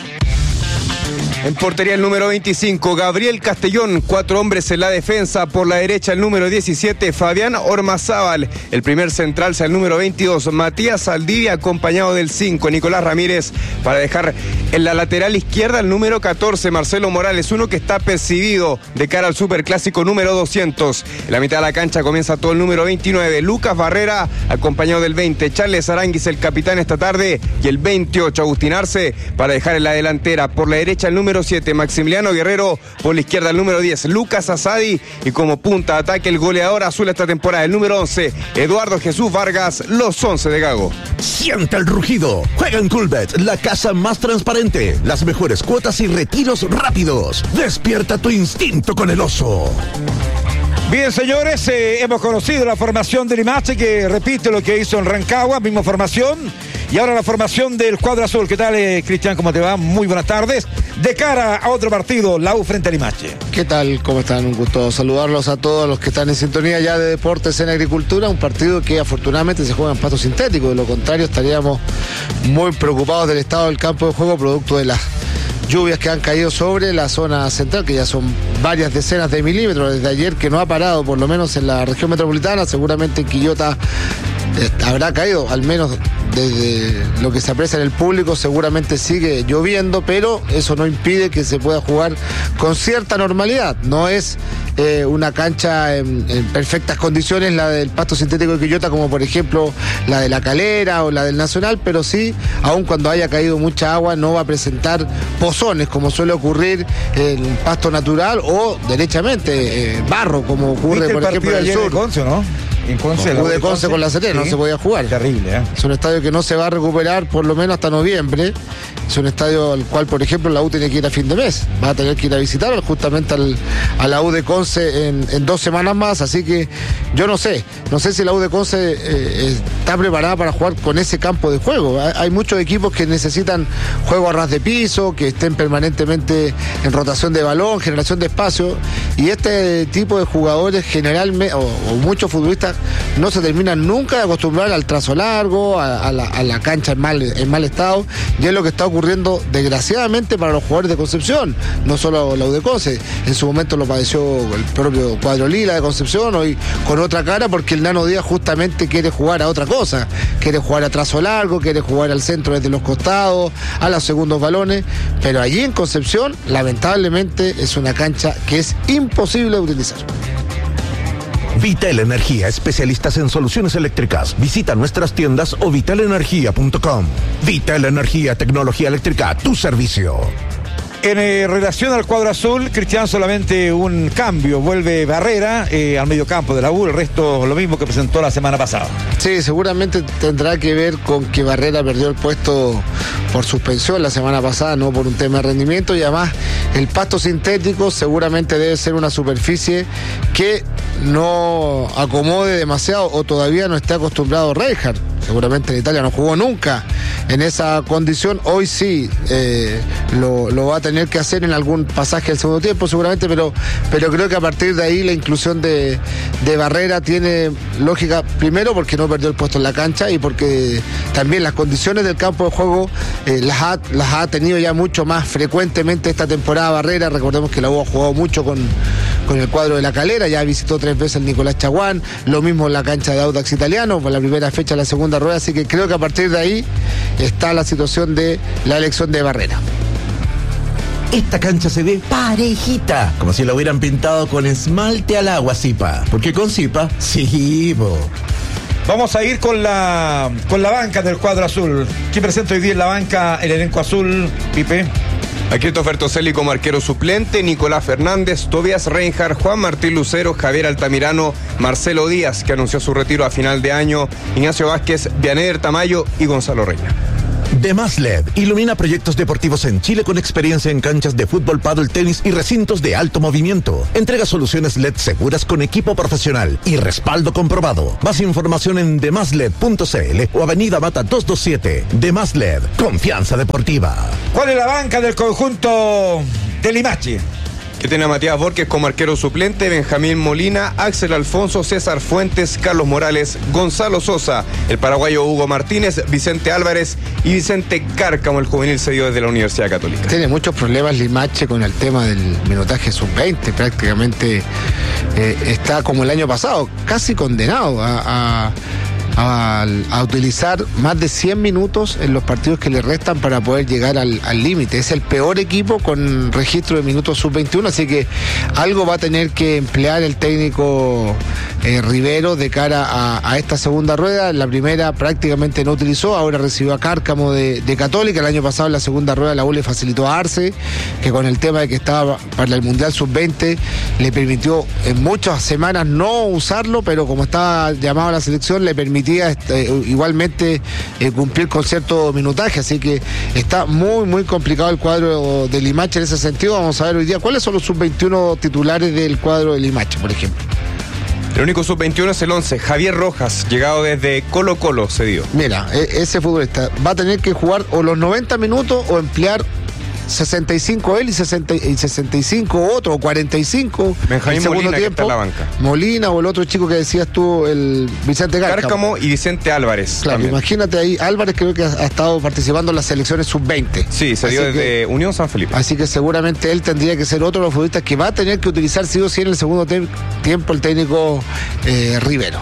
[SPEAKER 11] En portería el número veinticinco, Gabriel Castellón, cuatro hombres en la defensa. Por la derecha el número diecisiete, Fabián Ormazábal. El primer central será el número veintidós, Matías Saldivia, acompañado del cinco, Nicolás Ramírez, para dejar en la lateral izquierda el número catorce, Marcelo Morales, uno que está percibido de cara al superclásico número doscientos. En la mitad de la cancha comienza todo el número veintinueve, Lucas Barrera, acompañado del veinte, Charles Aránguiz, el capitán esta tarde, y el veintiocho, Agustín Arce, para dejar en la delantera. Por la derecha el número siete, Maximiliano Guerrero. Por la izquierda el número diez, Lucas Asadi, y como punta de ataque el goleador azul esta temporada, el número once, Eduardo Jesús Vargas, los once de Gago.
[SPEAKER 9] Siente el rugido. Juega en Coolbet, la casa más transparente, las mejores cuotas y retiros rápidos. Despierta tu instinto con el oso.
[SPEAKER 10] Bien, señores, eh, hemos conocido la formación del Limache, que repite lo que hizo en Rancagua, misma formación. Y ahora la formación del cuadro azul. ¿Qué tal, eh, Cristian? ¿Cómo te va? Muy buenas tardes. De cara a otro partido, la U frente a Limache.
[SPEAKER 15] ¿Qué tal? ¿Cómo están? Un gusto saludarlos a todos los que están en sintonía ya de Deportes en Agricultura. Un partido que afortunadamente se juega en pasto sintético. De lo contrario, estaríamos muy preocupados del estado del campo de juego, producto de las lluvias que han caído sobre la zona central, que ya son varias decenas de milímetros desde ayer, que no ha parado, por lo menos en la región metropolitana. Seguramente en Quillota eh, habrá caído, al menos desde lo que se aprecia en el público, seguramente sigue lloviendo, pero eso no impide que se pueda jugar con cierta normalidad. No es eh, una cancha en, en perfectas condiciones la del pasto sintético de Quillota, como por ejemplo la de La Calera o la del Nacional, pero sí, aun cuando haya caído mucha agua, no va a presentar pozones como suele ocurrir en pasto natural o derechamente eh, barro, como ocurre por ejemplo en el sur.
[SPEAKER 10] De Conce, ¿no? En Conce,
[SPEAKER 15] no, de Conce con La Serena, sí. No se podía jugar.
[SPEAKER 10] Terrible, ¿eh?
[SPEAKER 15] Es un estadio que no se va a recuperar por lo menos hasta noviembre. Es un estadio al cual, por ejemplo, la U tiene que ir a fin de mes. Va a tener que ir a visitar justamente al, a la U de Conce en, en dos semanas más. Así que yo no sé, no sé si la U de Conce eh, está preparada para jugar con ese campo de juego. Hay, hay muchos equipos que necesitan juego a ras de piso, que estén permanentemente en rotación de balón, generación de espacio. Y este tipo de jugadores generalmente, o, o muchos futbolistas, no se terminan nunca de acostumbrar al trazo largo, a, a, la, a la cancha en mal, en mal estado, y es lo que está ocurriendo desgraciadamente para los jugadores de Concepción, no solo la U de Conce. En su momento lo padeció el propio cuadro Lila de Concepción, hoy con otra cara, porque el Nano Díaz justamente quiere jugar a otra cosa, quiere jugar a trazo largo, quiere jugar al centro desde los costados, a los segundos balones, pero allí en Concepción lamentablemente es una cancha que es imposible de utilizar.
[SPEAKER 9] Vital Energía, especialistas en soluciones eléctricas. Visita nuestras tiendas o vital energía punto com. Vital Energía, tecnología eléctrica a tu servicio.
[SPEAKER 10] En eh, relación al cuadro azul, Cristian, solamente un cambio. Vuelve Barrera eh, al mediocampo de la U, el resto lo mismo que presentó la semana pasada.
[SPEAKER 15] Sí, seguramente tendrá que ver con que Barrera perdió el puesto por suspensión la semana pasada, no por un tema de rendimiento, y además el pasto sintético seguramente debe ser una superficie que no acomode demasiado o todavía no está acostumbrado Reinhardt. Seguramente en Italia no jugó nunca en esa condición. Hoy sí eh, lo, lo va a tener que hacer en algún pasaje del segundo tiempo seguramente, pero, pero creo que a partir de ahí la inclusión de, de Barrera tiene lógica, primero porque no perdió el puesto en la cancha y porque también las condiciones del campo de juego eh, las, ha, las ha tenido ya mucho más frecuentemente esta temporada Barrera. Recordemos que la U ha jugado mucho con, con el cuadro de La Calera, ya visitó tres veces el Nicolás Chaguán, lo mismo en la cancha de Audax Italiano, por la primera fecha, la segunda rueda, así que creo que a partir de ahí está la situación de la elección de Barrera.
[SPEAKER 9] esta cancha se ve parejita, como si la hubieran pintado con esmalte al agua, Zipa. Porque con Zipa, sí, po.
[SPEAKER 10] Vamos a ir con la con la banca del cuadro azul. ¿Quién presenta hoy día en la banca el elenco azul, Pipe?
[SPEAKER 11] A Christopher Toselli como arquero suplente, Nicolás Fernández, Tobias Reinhardt, Juan Martín Lucero, Javier Altamirano, Marcelo Díaz, que anunció su retiro a final de año, Ignacio Vázquez, Vianer Tamayo y Gonzalo Reina.
[SPEAKER 9] Demás L E D ilumina proyectos deportivos en Chile con experiencia en canchas de fútbol, pádel, tenis y recintos de alto movimiento. Entrega soluciones L E D seguras con equipo profesional y respaldo comprobado. Más información en demasled punto cl o Avenida Mata doscientos veintisiete. Demás L E D, confianza deportiva.
[SPEAKER 10] ¿Cuál es la banca del conjunto de Limache?
[SPEAKER 11] Que tiene a Matías Borges como arquero suplente, Benjamín Molina, Axel Alfonso, César Fuentes, Carlos Morales, Gonzalo Sosa, el paraguayo Hugo Martínez, Vicente Álvarez y Vicente Cárcamo, el juvenil cedido desde la Universidad Católica.
[SPEAKER 15] Tiene muchos problemas Limache con el tema del minutaje sub veinte, prácticamente eh, está como el año pasado, casi condenado a... a... A, a utilizar más de cien minutos en los partidos que le restan para poder llegar al límite. Es el peor equipo con registro de minutos sub veintiuno, así que algo va a tener que emplear el técnico eh, Rivero de cara a, a esta segunda rueda. La primera prácticamente no utilizó, ahora recibió a Cárcamo de, de Católica. El año pasado en la segunda rueda la U le facilitó a Arce, que con el tema de que estaba para el Mundial sub veinte le permitió en muchas semanas no usarlo, pero como estaba llamado a la selección le permitió Este, igualmente eh, cumplir con cierto minutaje, así que está muy muy complicado el cuadro de Limache en ese sentido. Vamos a ver hoy día cuáles son los sub veintiuno titulares del cuadro de Limache, por ejemplo.
[SPEAKER 11] El único sub veintiuno es el once, Javier Rojas, llegado desde Colo Colo, cedido.
[SPEAKER 15] Mira, ese futbolista va a tener que jugar o los noventa minutos o emplear sesenta y cinco él y, sesenta, y sesenta y cinco otro, o cuarenta y cinco
[SPEAKER 11] Benjamín
[SPEAKER 15] el segundo
[SPEAKER 11] Molina,
[SPEAKER 15] tiempo,
[SPEAKER 11] que está en la banca.
[SPEAKER 15] Molina o el otro chico que decías tú, el Vicente Cárcamo.
[SPEAKER 11] Cárcamo y Vicente Álvarez.
[SPEAKER 15] Claro,
[SPEAKER 11] también.
[SPEAKER 15] Imagínate ahí, Álvarez creo que ha, ha estado participando en las selecciones sub veinte.
[SPEAKER 11] Sí, se dio desde que, Unión San Felipe.
[SPEAKER 15] Así que seguramente él tendría que ser otro de los futbolistas que va a tener que utilizar sí o sí en el segundo te- tiempo el técnico eh, Rivero.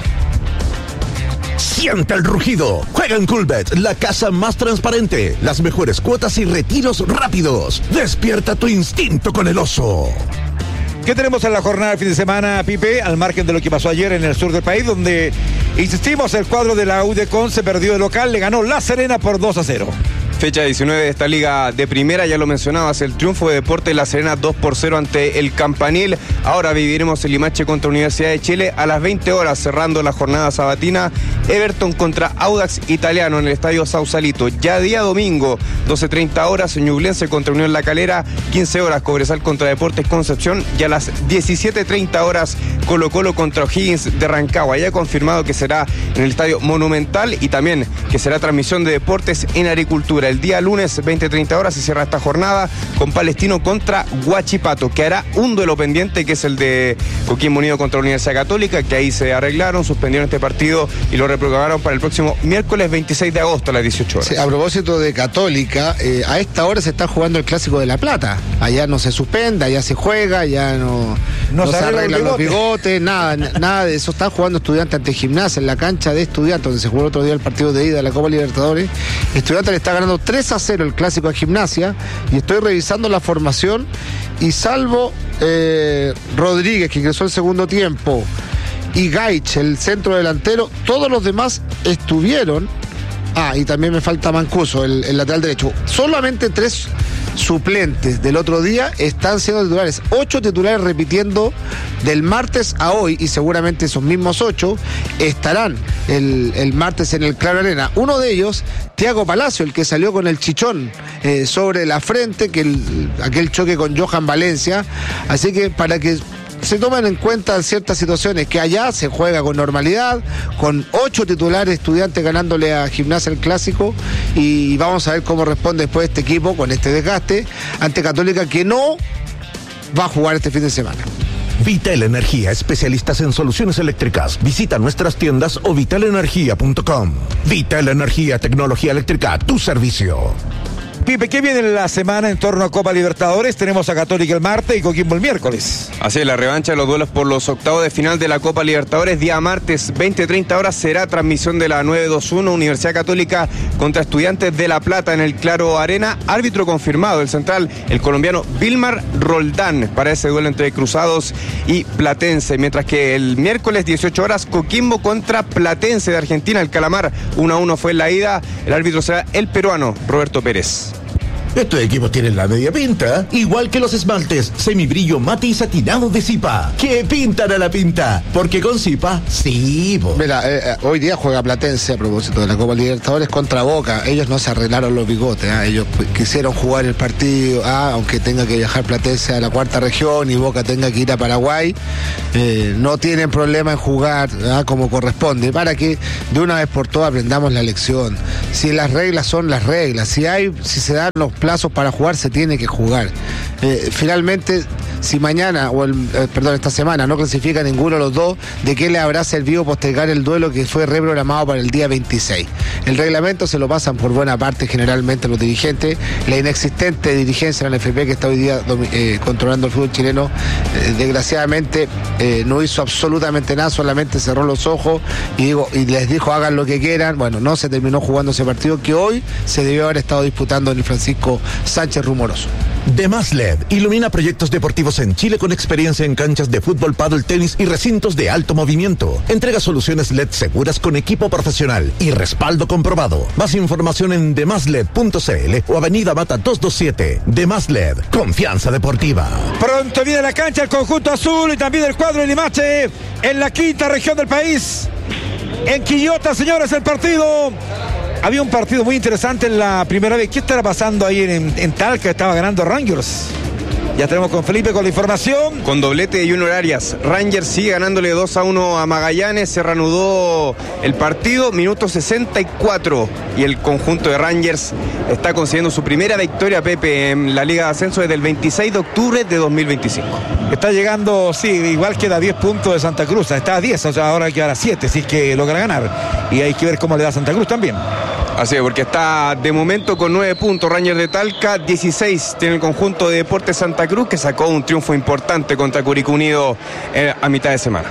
[SPEAKER 9] Siente el rugido. Juega en Coolbet, la casa más transparente. Las mejores cuotas y retiros rápidos. Despierta tu instinto con el oso.
[SPEAKER 10] ¿Qué tenemos en la jornada del fin de semana, Pipe? Al margen de lo que pasó ayer en el sur del país, donde, insistimos, el cuadro de la U de Conce perdió de local, le ganó La Serena por dos a cero.
[SPEAKER 11] Fecha diecinueve de esta liga de primera, ya lo mencionabas, el triunfo de Deportes La Serena dos por cero ante el Campanil. Ahora viviremos el Limache contra Universidad de Chile a las veinte horas, cerrando la jornada sabatina. Everton contra Audax Italiano en el estadio Sausalito. Ya día domingo, doce treinta horas, Ñublense contra Unión La Calera, quince horas, Cobresal contra Deportes Concepción, y a las diecisiete treinta horas, Colo Colo contra O'Higgins de Rancagua. Ya confirmado que será en el estadio Monumental y también que será transmisión de deportes en Agricultura. El día lunes, veinte treinta horas, se cierra esta jornada con Palestino contra Huachipato, que hará un duelo pendiente, que es el de Coquimbo Unido contra la Universidad Católica, que ahí se arreglaron, suspendieron este partido y lo reprogramaron para el próximo miércoles veintiséis de agosto a las dieciocho horas.
[SPEAKER 15] Sí, a propósito de Católica, eh, a esta hora se está jugando el Clásico de La Plata. Allá no se suspende, allá se juega, allá no,
[SPEAKER 10] no,
[SPEAKER 15] no se arreglan los
[SPEAKER 10] bigotes,
[SPEAKER 15] bigotes nada, nada de eso. Está jugando Estudiantes ante Gimnasia en la cancha de Estudiantes, donde se jugó el otro día el partido de ida de la Copa Libertadores. Estudiantes le está ganando tres a cero el Clásico a Gimnasia, y estoy revisando la formación y salvo eh, Rodríguez, que ingresó el segundo tiempo, y Gaich, el centro delantero, todos los demás estuvieron. Ah, y también me falta Mancuso, el, el lateral derecho. Solamente tres suplentes del otro día están siendo titulares. Ocho titulares repitiendo del martes a hoy, y seguramente esos mismos ocho estarán el, el martes en el Claro Arena. Uno de ellos, Thiago Palacio, el que salió con el chichón eh, sobre la frente, que el, aquel choque con Johan Valencia. Así que para que se toman en cuenta ciertas situaciones, que allá se juega con normalidad, con ocho titulares, Estudiantes ganándole a Gimnasia el Clásico, y vamos a ver cómo responde después este equipo con este desgaste ante Católica, que no va a jugar este fin de semana.
[SPEAKER 9] Vital Energía, especialistas en soluciones eléctricas. Visita nuestras tiendas o vital energía punto com. Vital Energía, tecnología eléctrica a tu servicio.
[SPEAKER 10] Pipe, ¿qué viene en la semana en torno a Copa Libertadores? Tenemos a Católica el martes y Coquimbo el miércoles.
[SPEAKER 11] Así es, la revancha de los duelos por los octavos de final de la Copa Libertadores, día martes, veinte treinta horas, será transmisión de la nueve veintiuno, Universidad Católica contra Estudiantes de La Plata en el Claro Arena. Árbitro confirmado, el central, el colombiano Vilmar Roldán, para ese duelo entre Cruzados y Platense. Mientras que el miércoles, dieciocho horas, Coquimbo contra Platense de Argentina, el Calamar, uno a uno fue en la ida. El árbitro será el peruano Roberto Pérez.
[SPEAKER 9] Estos equipos tienen la media pinta, igual que los esmaltes semibrillo mate y satinado de Zipa, que pintan a la pinta, porque con Zipa, sí. Bo.
[SPEAKER 15] Mira, eh, hoy día juega Platense a propósito de la Copa Libertadores contra Boca. Ellos no se arreglaron los bigotes, ¿eh? Ellos quisieron jugar el partido, ¿eh? Aunque tenga que viajar Platense a la cuarta región y Boca tenga que ir a Paraguay, eh, no tienen problema en jugar, ¿eh? Como corresponde, para que de una vez por todas aprendamos la lección. Si las reglas son las reglas, si hay, si se dan los plazos para jugar, se tiene que jugar. Eh, finalmente, si mañana, o el, eh, perdón, esta semana no clasifica ninguno de los dos, ¿de qué le habrá servido postergar el duelo que fue reprogramado para el día veintiséis? El reglamento se lo pasan por buena parte generalmente los dirigentes. La inexistente dirigencia en la N F P que está hoy día eh, controlando el fútbol chileno, eh, desgraciadamente eh, no hizo absolutamente nada, solamente cerró los ojos y, digo, y les dijo hagan lo que quieran. Bueno, no se terminó jugando ese partido que hoy se debió haber estado disputando en el Francisco Sánchez Rumoroso.
[SPEAKER 9] Demás L E D ilumina proyectos deportivos en Chile con experiencia en canchas de fútbol, pádel, tenis y recintos de alto movimiento. Entrega soluciones L E D seguras con equipo profesional y respaldo comprobado. Más información en demasled punto c l o Avenida Mata doscientos veintisiete. Demás L E D, confianza deportiva.
[SPEAKER 10] Pronto viene a la cancha el conjunto azul y también el cuadro de Limache en la quinta región del país. En Quillota, señores, el partido. Había un partido muy interesante en la primera vez. ¿Qué estará pasando ahí en, en Talca? Estaba ganando Rangers. Ya tenemos con Felipe con la información.
[SPEAKER 11] Con doblete de Junior Arias. Rangers sigue ganándole dos a uno a Magallanes. Se reanudó el partido, minuto sesenta y cuatro. Y el conjunto de Rangers está consiguiendo su primera victoria, Pepe, en la Liga de Ascenso desde el veintiséis de octubre de dos mil veinticinco.
[SPEAKER 10] Está llegando, sí, igual queda a diez puntos de Santa Cruz. Está a diez, o sea, ahora hay que dar a siete, si es que logra ganar. Y hay que ver cómo le da a Santa Cruz también.
[SPEAKER 11] Así es, porque está de momento con nueve puntos Rangers de Talca, dieciséis tiene el conjunto de Deportes Santa Cruz, que sacó un triunfo importante contra Curicó Unido eh, a mitad de semana.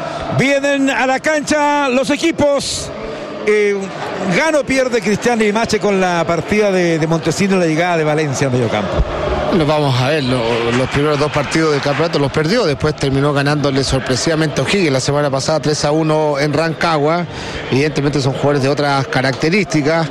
[SPEAKER 10] Vienen a la cancha los equipos. Eh, gana o pierde Cristian Limache con la partida de, de Montesino y la llegada de Valencia al mediocampo.
[SPEAKER 15] Lo vamos a ver, lo, los primeros dos partidos del campeonato los perdió, después terminó ganándole sorpresivamente a O'Higgins la semana pasada tres a uno en Rancagua. Evidentemente son jugadores de otras características.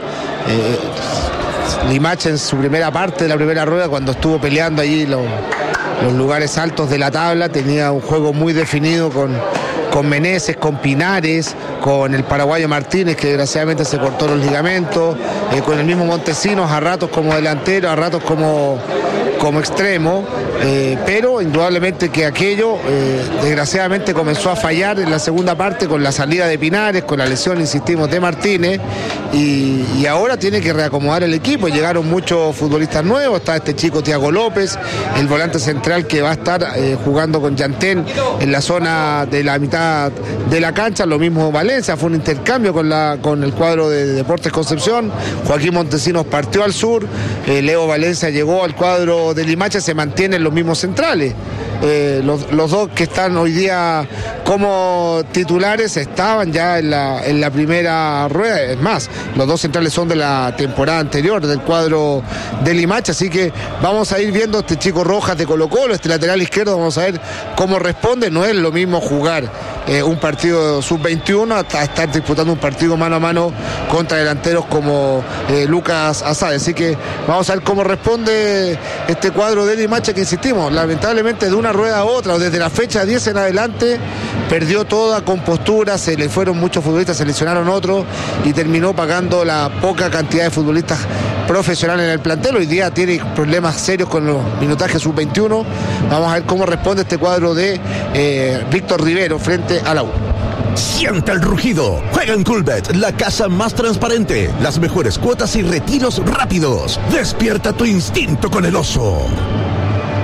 [SPEAKER 15] eh, Limache en su primera parte de la primera rueda, cuando estuvo peleando allí los, los lugares altos de la tabla, tenía un juego muy definido con con Meneses, con Pinares, con el paraguayo Martínez, que desgraciadamente se cortó los ligamentos, eh, con el mismo Montesinos, a ratos como delantero, a ratos como, como extremo, eh, pero indudablemente que aquello eh, desgraciadamente comenzó a fallar en la segunda parte con la salida de Pinares, con la lesión, insistimos, de Martínez, y, y ahora tiene que reacomodar el equipo. Llegaron muchos futbolistas nuevos, está este chico Thiago López, el volante central que va a estar eh, jugando con Yantén en la zona de la mitad de la cancha, lo mismo Valencia, fue un intercambio con, la, con el cuadro de Deportes Concepción. Joaquín Montesinos partió al sur, eh, Leo Valencia llegó al cuadro de Limache, se mantienen los mismos centrales. Eh, los, los dos que están hoy día como titulares estaban ya en la, en la primera rueda, es más, los dos centrales son de la temporada anterior del cuadro de Limache, así que vamos a ir viendo este chico Rojas de Colo Colo, este lateral izquierdo, vamos a ver cómo responde. No es lo mismo jugar eh, un partido sub veintiuno hasta estar disputando un partido mano a mano contra delanteros como eh, Lucas Asade, así que vamos a ver cómo responde este cuadro de Limache, que insistimos, lamentablemente de una rueda a otra, o desde la fecha diez en adelante, perdió toda compostura, se le fueron muchos futbolistas, se lesionaron otros y terminó pagando la poca cantidad de futbolistas profesionales en el plantel. Hoy día tiene problemas serios con los minutajes sub veintiuno. Vamos a ver cómo responde este cuadro de eh, Víctor Rivero frente a la U.
[SPEAKER 9] Siente el rugido. Juega en Coolbet, la casa más transparente, las mejores cuotas y retiros rápidos. Despierta tu instinto con el oso.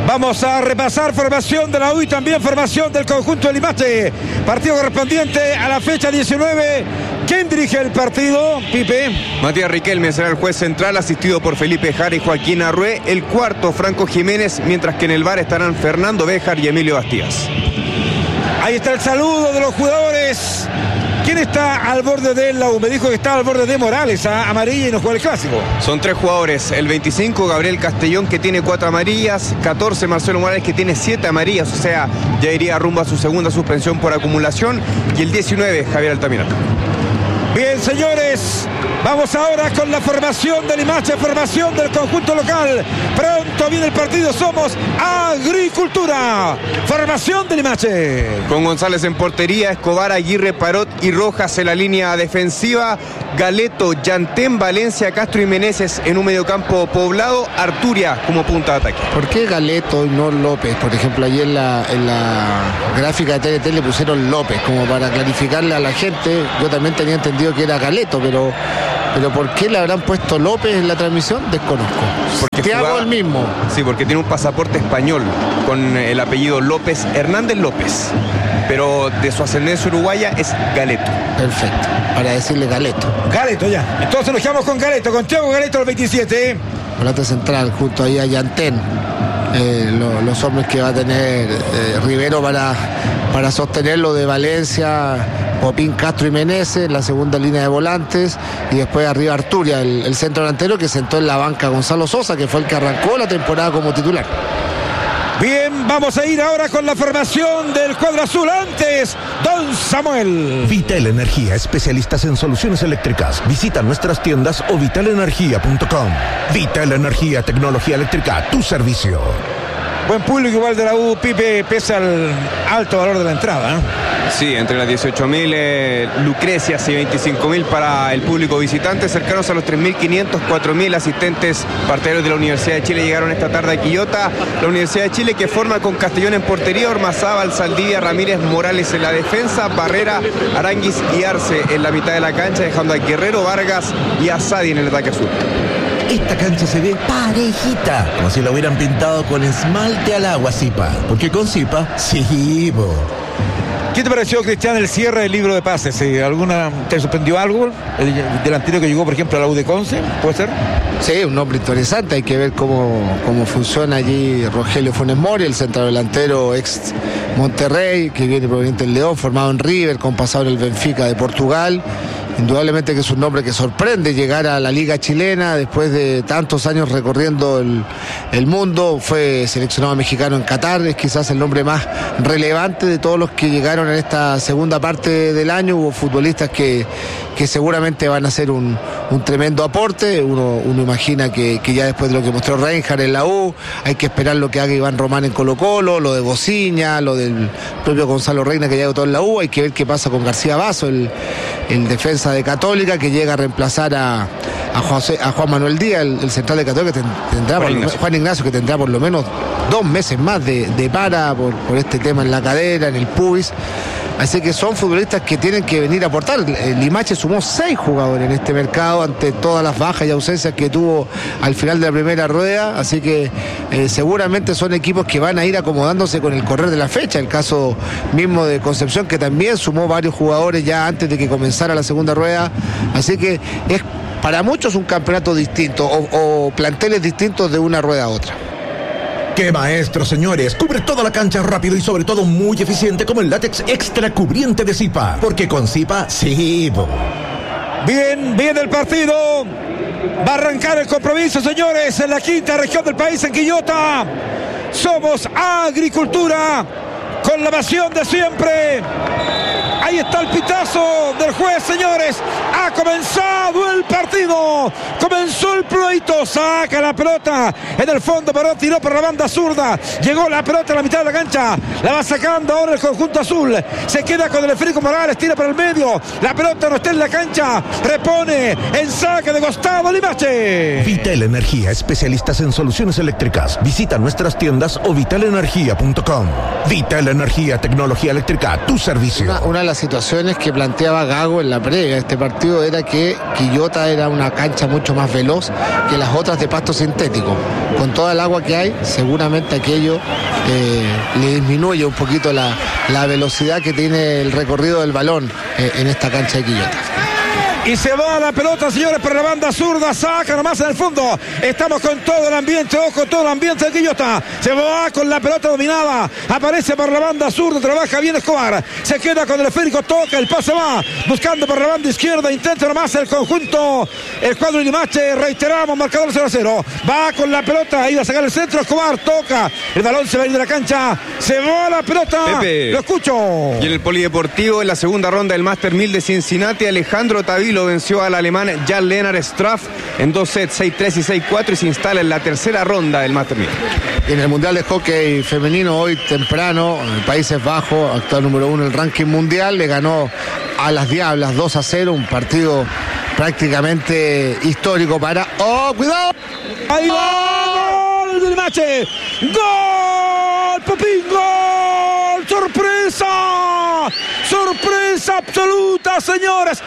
[SPEAKER 10] Vamos a repasar formación de la U y también formación del conjunto de Limache. Partido correspondiente a la fecha diecinueve. ¿Quién dirige el partido, Pipe?
[SPEAKER 11] Matías Riquelme será el juez central, asistido por Felipe Jara y Joaquín Arrué. El cuarto, Franco Jiménez, mientras que en el V A R estarán Fernando Béjar y Emilio Bastías.
[SPEAKER 10] Ahí está el saludo de los jugadores. ¿Quién está al borde de la U? Me dijo que estaba al borde de Morales, a amarilla y no juega el clásico.
[SPEAKER 11] Son tres jugadores. El veinticinco, Gabriel Castellón, que tiene cuatro amarillas. catorce, Marcelo Morales, que tiene siete amarillas. O sea, ya iría rumbo a su segunda suspensión por acumulación. Y el diecinueve, Javier Altamirano.
[SPEAKER 10] Bien, señores, vamos ahora con la formación del Limache, formación del conjunto local. Pronto viene el partido, somos Agricultura. Formación del Limache.
[SPEAKER 11] Con González en portería, Escobar, Aguirre, Parot y Rojas en la línea defensiva. Galeto, Yantén, Valencia, Castro y Meneses en un mediocampo poblado. Arturia como punta de ataque.
[SPEAKER 15] ¿Por qué Galeto y no López? Por ejemplo, ayer en la, en la gráfica de T N T le pusieron López, como para clarificarle a la gente. Yo también tenía entendido que era Galeto, pero pero ¿por qué le habrán puesto López en la transmisión? Desconozco.
[SPEAKER 11] Porque
[SPEAKER 15] te hago el mismo.
[SPEAKER 11] Sí, porque tiene un pasaporte español con el apellido López, Hernández López, pero de su ascendencia uruguaya es Galeto.
[SPEAKER 15] Perfecto, para decirle Galeto.
[SPEAKER 10] Galeto ya. Entonces nos quedamos con Galeto, con Thiago Galeto al veintisiete.
[SPEAKER 15] Volante central, junto ahí a Yantén. Eh, lo, los hombres que va a tener eh, Rivero para, para sostenerlo de Valencia, Popín, Castro y Meneses, la segunda línea de volantes, y después arriba Arturia, el, el centro delantero, que sentó en la banca Gonzalo Sosa, que fue el que arrancó la temporada como titular.
[SPEAKER 10] Bien, vamos a ir ahora con la formación del cuadro azul. Antes, Don Samuel.
[SPEAKER 9] Vital Energía, especialistas en soluciones eléctricas. Visita nuestras tiendas o vital energía punto com. Vital Energía, tecnología eléctrica, tu servicio.
[SPEAKER 10] Buen público igual de la U, Pipe, pese al alto valor de la entrada, ¿eh?
[SPEAKER 11] Sí, entre las dieciocho mil eh, Lucrecias y veinticinco mil para el público visitante, cercanos a los tres mil quinientos, cuatro mil asistentes partidarios de la Universidad de Chile llegaron esta tarde a Quillota. La Universidad de Chile, que forma con Castellón en portería, Ormazábal, Saldivia, Ramírez, Morales en la defensa, Barrera, Aranguis y Arce en la mitad de la cancha, dejando a Guerrero, Vargas y Asadi en el ataque azul.
[SPEAKER 9] Esta cancha se ve parejita, como si la hubieran pintado con esmalte al agua, Zipa. Porque con Zipa, sí, bo.
[SPEAKER 10] ¿Qué te pareció, Cristian, el cierre del libro de pases? ¿Sí? ¿Alguna te sorprendió algo? El delantero que llegó, por ejemplo, a la U de Conce, ¿puede ser?
[SPEAKER 15] Sí, un nombre interesante. Hay que ver cómo, cómo funciona allí Rogelio Funes Mori, el centro delantero ex Monterrey, que viene proveniente del León, formado en River, con pasado en el Benfica de Portugal. Indudablemente que es un nombre que sorprende llegar a la Liga Chilena después de tantos años recorriendo el, el mundo. Fue seleccionado mexicano en Qatar, es quizás el nombre más relevante de todos los que llegaron en esta segunda parte del año. Hubo futbolistas que, que seguramente van a hacer un, un tremendo aporte. Uno, uno imagina que, que ya después de lo que mostró Reinhardt en la U, hay que esperar lo que haga Iván Román en Colo Colo, lo de Bociña, lo del propio Gonzalo Reina, que ya debutó en la U. Hay que ver qué pasa con García Basso, el, el defensa de Católica, que llega a reemplazar a, a, José, a Juan Manuel Díaz, el, el central de Católica, que tendrá Juan, por, Ignacio. Juan Ignacio, que tendrá por lo menos dos meses más de, de para por, por este tema en la cadera, en el pubis. Así que son futbolistas que tienen que venir a aportar. El Limache sumó seis jugadores en este mercado ante todas las bajas y ausencias que tuvo al final de la primera rueda. Así que eh, seguramente son equipos que van a ir acomodándose con el correr de la fecha. El caso mismo de Concepción, que también sumó varios jugadores ya antes de que comenzara la segunda rueda. Así que es para muchos un campeonato distinto o, o planteles distintos de una rueda a otra.
[SPEAKER 9] ¡Qué maestro, señores! Cubre toda la cancha rápido y sobre todo muy eficiente como el látex extra cubriente de Zipa. Porque con Zipa, sí, bo.
[SPEAKER 10] Bien, bien el partido. Va a arrancar el compromiso, señores, en la quinta región del país, en Quillota. Somos Agricultura, con la pasión de siempre. Ahí está el pitazo del juez, señores. Ha comenzado el partido. Comenzó el pleito. Saca la pelota en el fondo. Paró, tiró por la banda zurda. Llegó la pelota a la mitad de la cancha. La va sacando ahora el conjunto azul. Se queda con el Federico Morales. Tira para el medio. La pelota no está en la cancha. Repone en saque de costado Limache.
[SPEAKER 9] Vital Energía, especialistas en soluciones eléctricas. Visita nuestras tiendas o vital energía punto com. Vital Energía, tecnología eléctrica, tu servicio.
[SPEAKER 15] Una, una de las situaciones que planteaba Gago en la previa de este partido era que Quillota era una cancha mucho más veloz que las otras de pasto sintético. Con toda el agua que hay, seguramente aquello eh, le disminuye un poquito la, la velocidad que tiene el recorrido del balón eh, en esta cancha de Quillota.
[SPEAKER 10] Y se va la pelota, señores, por la banda zurda, saca nomás en el fondo. Estamos con todo el ambiente, ojo, todo el ambiente de Quillota. Se va con la pelota dominada, aparece por la banda zurda, trabaja bien Escobar. Se queda con el esférico, toca, el pase va, buscando por la banda izquierda, intenta nomás el conjunto, el cuadro de Limache, reiteramos, marcador cero a cero. Va con la pelota, iba a sacar el centro, Escobar, toca, el balón se va a ir de la cancha, se va la pelota,
[SPEAKER 11] Pepe.
[SPEAKER 10] Lo escucho.
[SPEAKER 11] Y en el polideportivo, en la segunda ronda del Master mil de Cincinnati, Alejandro Tavilo venció al alemán Jan-Lennart Straff en dos sets, seis tres y seis cuatro, y se instala en la tercera ronda del Master mil.
[SPEAKER 15] En el Mundial de Hockey Femenino hoy temprano, en Países Bajos, actual número uno en el ranking mundial, le ganó a las Diablas dos a cero, un partido prácticamente histórico para... ¡Oh, cuidado!
[SPEAKER 10] ¡Ahí va! ¡Gol del Limache! ¡Gol! ¡Popín, gol! ¡Sorpresa! ¡Sorpresa absoluta, señores!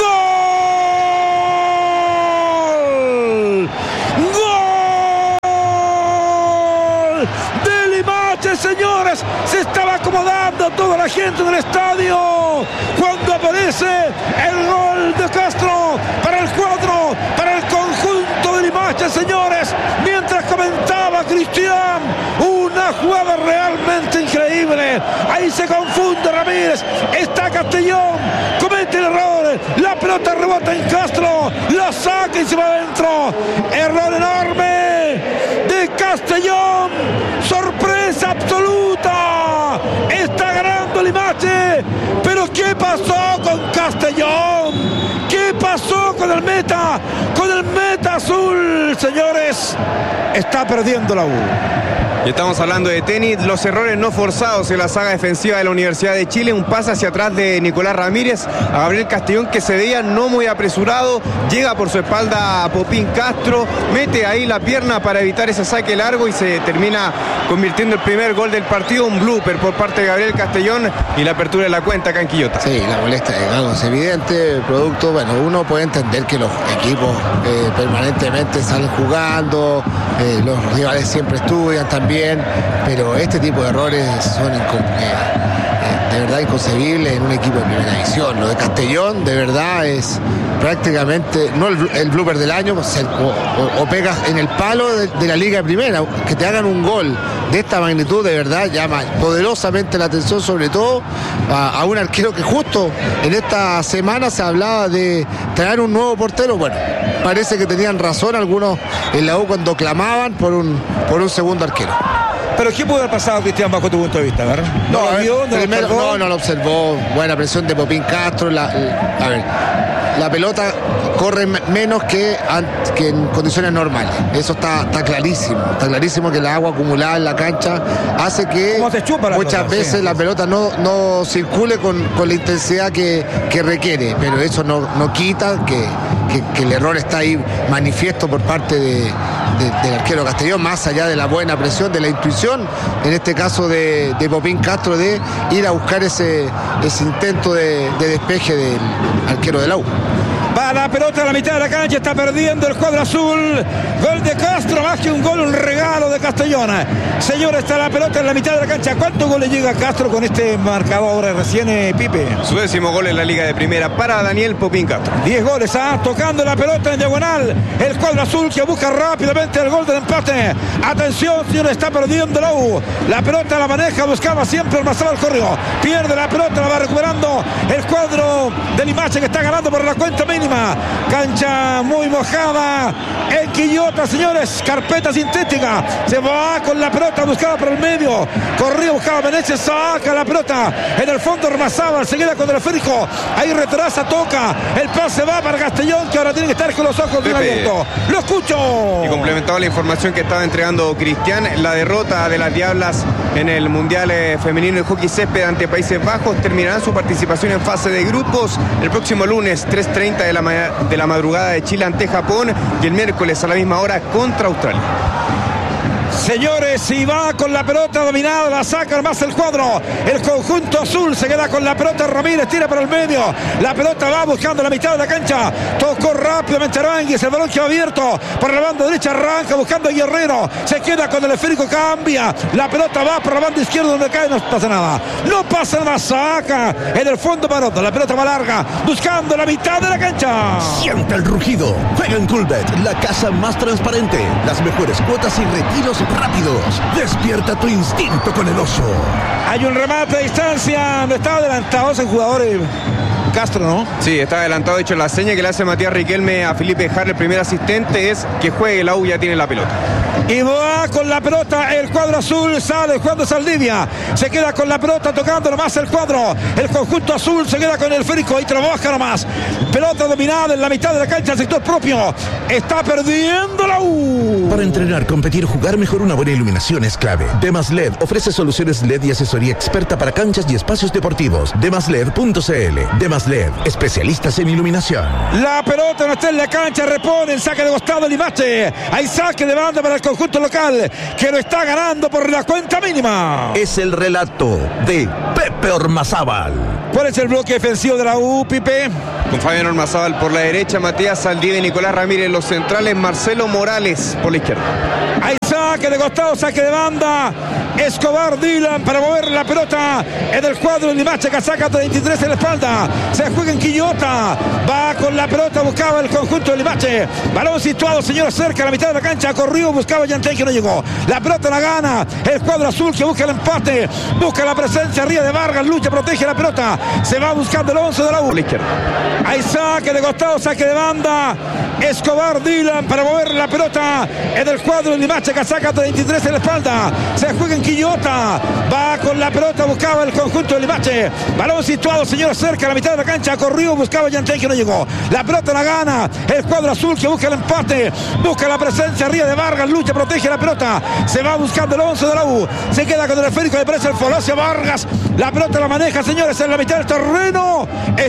[SPEAKER 10] ¡Gol! ¡Gol! ¡De Limache, señores! Se estaba acomodando toda la gente del estadio cuando aparece el gol de Castro para el cuadro, para el conjunto de Limache, señores. Mientras comentaba Cristian, una jugada realmente increíble. Ahí se confunde Ramírez, está Castellón, comete el error, la pelota rebota en Castro, la saca y se va adentro. Error enorme de Castellón, sorpresa absoluta, está ganando Limache. Pero ¿qué pasó con Castellón? ¿Qué pasó con el meta? Con el meta azul, señores, está perdiendo la U.
[SPEAKER 11] Y estamos hablando de tenis, los errores no forzados en la saga defensiva de la Universidad de Chile, un pase hacia atrás de Nicolás Ramírez a Gabriel Castellón, que se veía no muy apresurado, llega por su espalda a Popín Castro, mete ahí la pierna para evitar ese saque largo y se termina convirtiendo el primer gol del partido, un blooper por parte de Gabriel Castellón y la apertura de la cuenta acá en Quillota.
[SPEAKER 15] Sí, la molestia de Gago es evidente, el producto, bueno, uno puede entender que los equipos eh, permanentemente salen jugando, eh, los rivales siempre estudian también, pero este tipo de errores son incom- eh, eh, de verdad inconcebibles en un equipo de primera división. Lo de Castellón de verdad es prácticamente no el, el blooper del año, pues el, o, o, o pegas en el palo de, de la liga de primera. Que te hagan un gol de esta magnitud de verdad llama poderosamente la atención, sobre todo a, a un arquero que justo en esta semana se hablaba de traer un nuevo portero. Bueno, parece que tenían razón algunos en la U cuando clamaban por un, por un segundo arquero.
[SPEAKER 10] Pero ¿qué pudo haber pasado, Cristian, bajo tu punto de vista? ¿Verdad?
[SPEAKER 15] No,
[SPEAKER 10] ¿No lo vio? ¿No
[SPEAKER 15] primero,
[SPEAKER 10] lo observó?
[SPEAKER 15] no, no lo observó. Buena presión de Popín Castro. La, la- a ver, la pelota corre me- menos que, an- que en condiciones normales. Eso está, está clarísimo. Está clarísimo que la agua acumulada en la cancha hace que
[SPEAKER 10] ¿Cómo se chupa la
[SPEAKER 15] muchas
[SPEAKER 10] pelota?
[SPEAKER 15] veces
[SPEAKER 10] Sí.
[SPEAKER 15] la pelota no, no circule con, con la intensidad que, que requiere. Pero eso no, no quita que, que- que el error está ahí manifiesto por parte de, de- del arquero Castellón, más allá de la buena presión, de la intuición, en este caso de, de Popín Castro, de ir a buscar ese, ese intento de, de despeje del arquero de la U.
[SPEAKER 10] Va la pelota a la mitad de la cancha, está perdiendo el cuadro azul. Gol de Castro, más que un gol, un regalo de Castellón. Señores, está la pelota en la mitad de la cancha. ¿Cuántos goles llega Castro con este marcador recién, eh, Pipe?
[SPEAKER 11] Su décimo gol en la Liga de Primera para Daniel Popín Castro.
[SPEAKER 10] diez goles, ah, tocando la pelota en diagonal. El cuadro azul que busca rápidamente el gol del empate. Atención, señores, está perdiendo la U. La pelota la maneja, buscaba siempre el Mazal corrió. Pierde la pelota, la va recuperando el cuadro de Limache, que está ganando por la cuenta mínima. Cancha muy mojada en Quillota, señores. Carpeta sintética. Se va con la pelota, buscaba por el medio. Corría, buscaba Venecia, saca la pelota. En el fondo Armazábal se queda con el esférico. Ahí retrasa, toca. El pase va para Castellón, que ahora tiene que estar con los ojos bien
[SPEAKER 11] Pepe.
[SPEAKER 10] abiertos. ¡Lo escucho!
[SPEAKER 11] Y complementaba la información que estaba entregando Cristian, la derrota de las Diablas en el Mundial eh, Femenino de Hockey Césped ante Países Bajos terminarán su participación en fase de grupos el próximo lunes, tres treinta de la, ma- de la madrugada de Chile ante Japón, y el miércoles a la misma hora contra Australia.
[SPEAKER 10] Señores, y va con la pelota dominada, la saca más el cuadro. El conjunto azul se queda con la pelota. Ramírez tira para el medio. La pelota va buscando la mitad de la cancha. Tocó rápidamente Aránguiz. El balón quedó abierto por la banda derecha. Arranca buscando a Guerrero. Se queda con el esférico, cambia. La pelota va por la banda izquierda donde cae. No pasa nada. No pasa nada. Saca en el fondo Maroto. La pelota va larga buscando la mitad de la cancha.
[SPEAKER 9] Siente el rugido. Juega en Coolbet, la casa más transparente. Las mejores cuotas y retiros rápidos. Despierta tu instinto con el oso.
[SPEAKER 10] Hay un remate a distancia. No está adelantado ese jugador. Castro, ¿no?
[SPEAKER 11] Sí, está adelantado. De hecho, la seña que le hace Matías Riquelme a Felipe Jarre, el primer asistente, es que juegue. La U ya tiene la pelota.
[SPEAKER 10] Y va con la pelota el cuadro azul. Sale jugando Saldivia. Se queda con la pelota tocando nomás el cuadro. El conjunto azul se queda con el esférico y trabaja nomás. Pelota dominada en la mitad de la cancha, el sector propio. Está perdiendo la U.
[SPEAKER 9] Para entrenar, competir, jugar mejor, una buena iluminación es clave. Demas L E D ofrece soluciones L E D y asesoría experta para canchas y espacios deportivos. demas led punto c l. Demas L E D, especialistas en iluminación.
[SPEAKER 10] La pelota no está en la cancha, repone el saque de costado el Limache. Hay saque de banda para el conjunto local, que lo está ganando por la cuenta mínima.
[SPEAKER 9] Es el relato de Pepe Ormazábal.
[SPEAKER 10] ¿Cuál es el bloque defensivo de la U, Pipe?
[SPEAKER 11] Con Fabián Ormazábal por la derecha, Matías Saldivia y Nicolás Ramírez. Los centrales, Marcelo Morales por la izquierda.
[SPEAKER 10] Hay saque de costado, saque de banda. Escobar, Dylan para mover la pelota en el cuadro de Limache, que saca treinta y tres en la espalda. Se juega en Quillota. Va con la pelota, buscaba el conjunto de Limache. Balón situado, señores, cerca a la mitad de la cancha. Corrió, buscaba Yantén, que no llegó. La pelota la gana el cuadro azul, que busca el empate. Busca la presencia arriba de Vargas. Lucha, protege la pelota. Se va buscando el once de la U.
[SPEAKER 11] Por la izquierda.
[SPEAKER 10] Hay saque de costado, saque de banda. Escobar, Dylan para mover la pelota en el cuadro de Limache, que saca treinta y tres en la espalda. Se juega en Quillota. Va con la pelota, buscaba el conjunto de Limache. Balón situado, señores, cerca a la mitad de la cancha. Corrió, buscaba Yantén, que no llegó. La pelota la gana el cuadro azul, que busca el empate. Busca la presencia arriba de Vargas. Lucha, protege la pelota. Se va buscando el once de la U. Se queda con el esférico de presa el Folosia Vargas. La pelota la maneja, señores, en la mitad del terreno.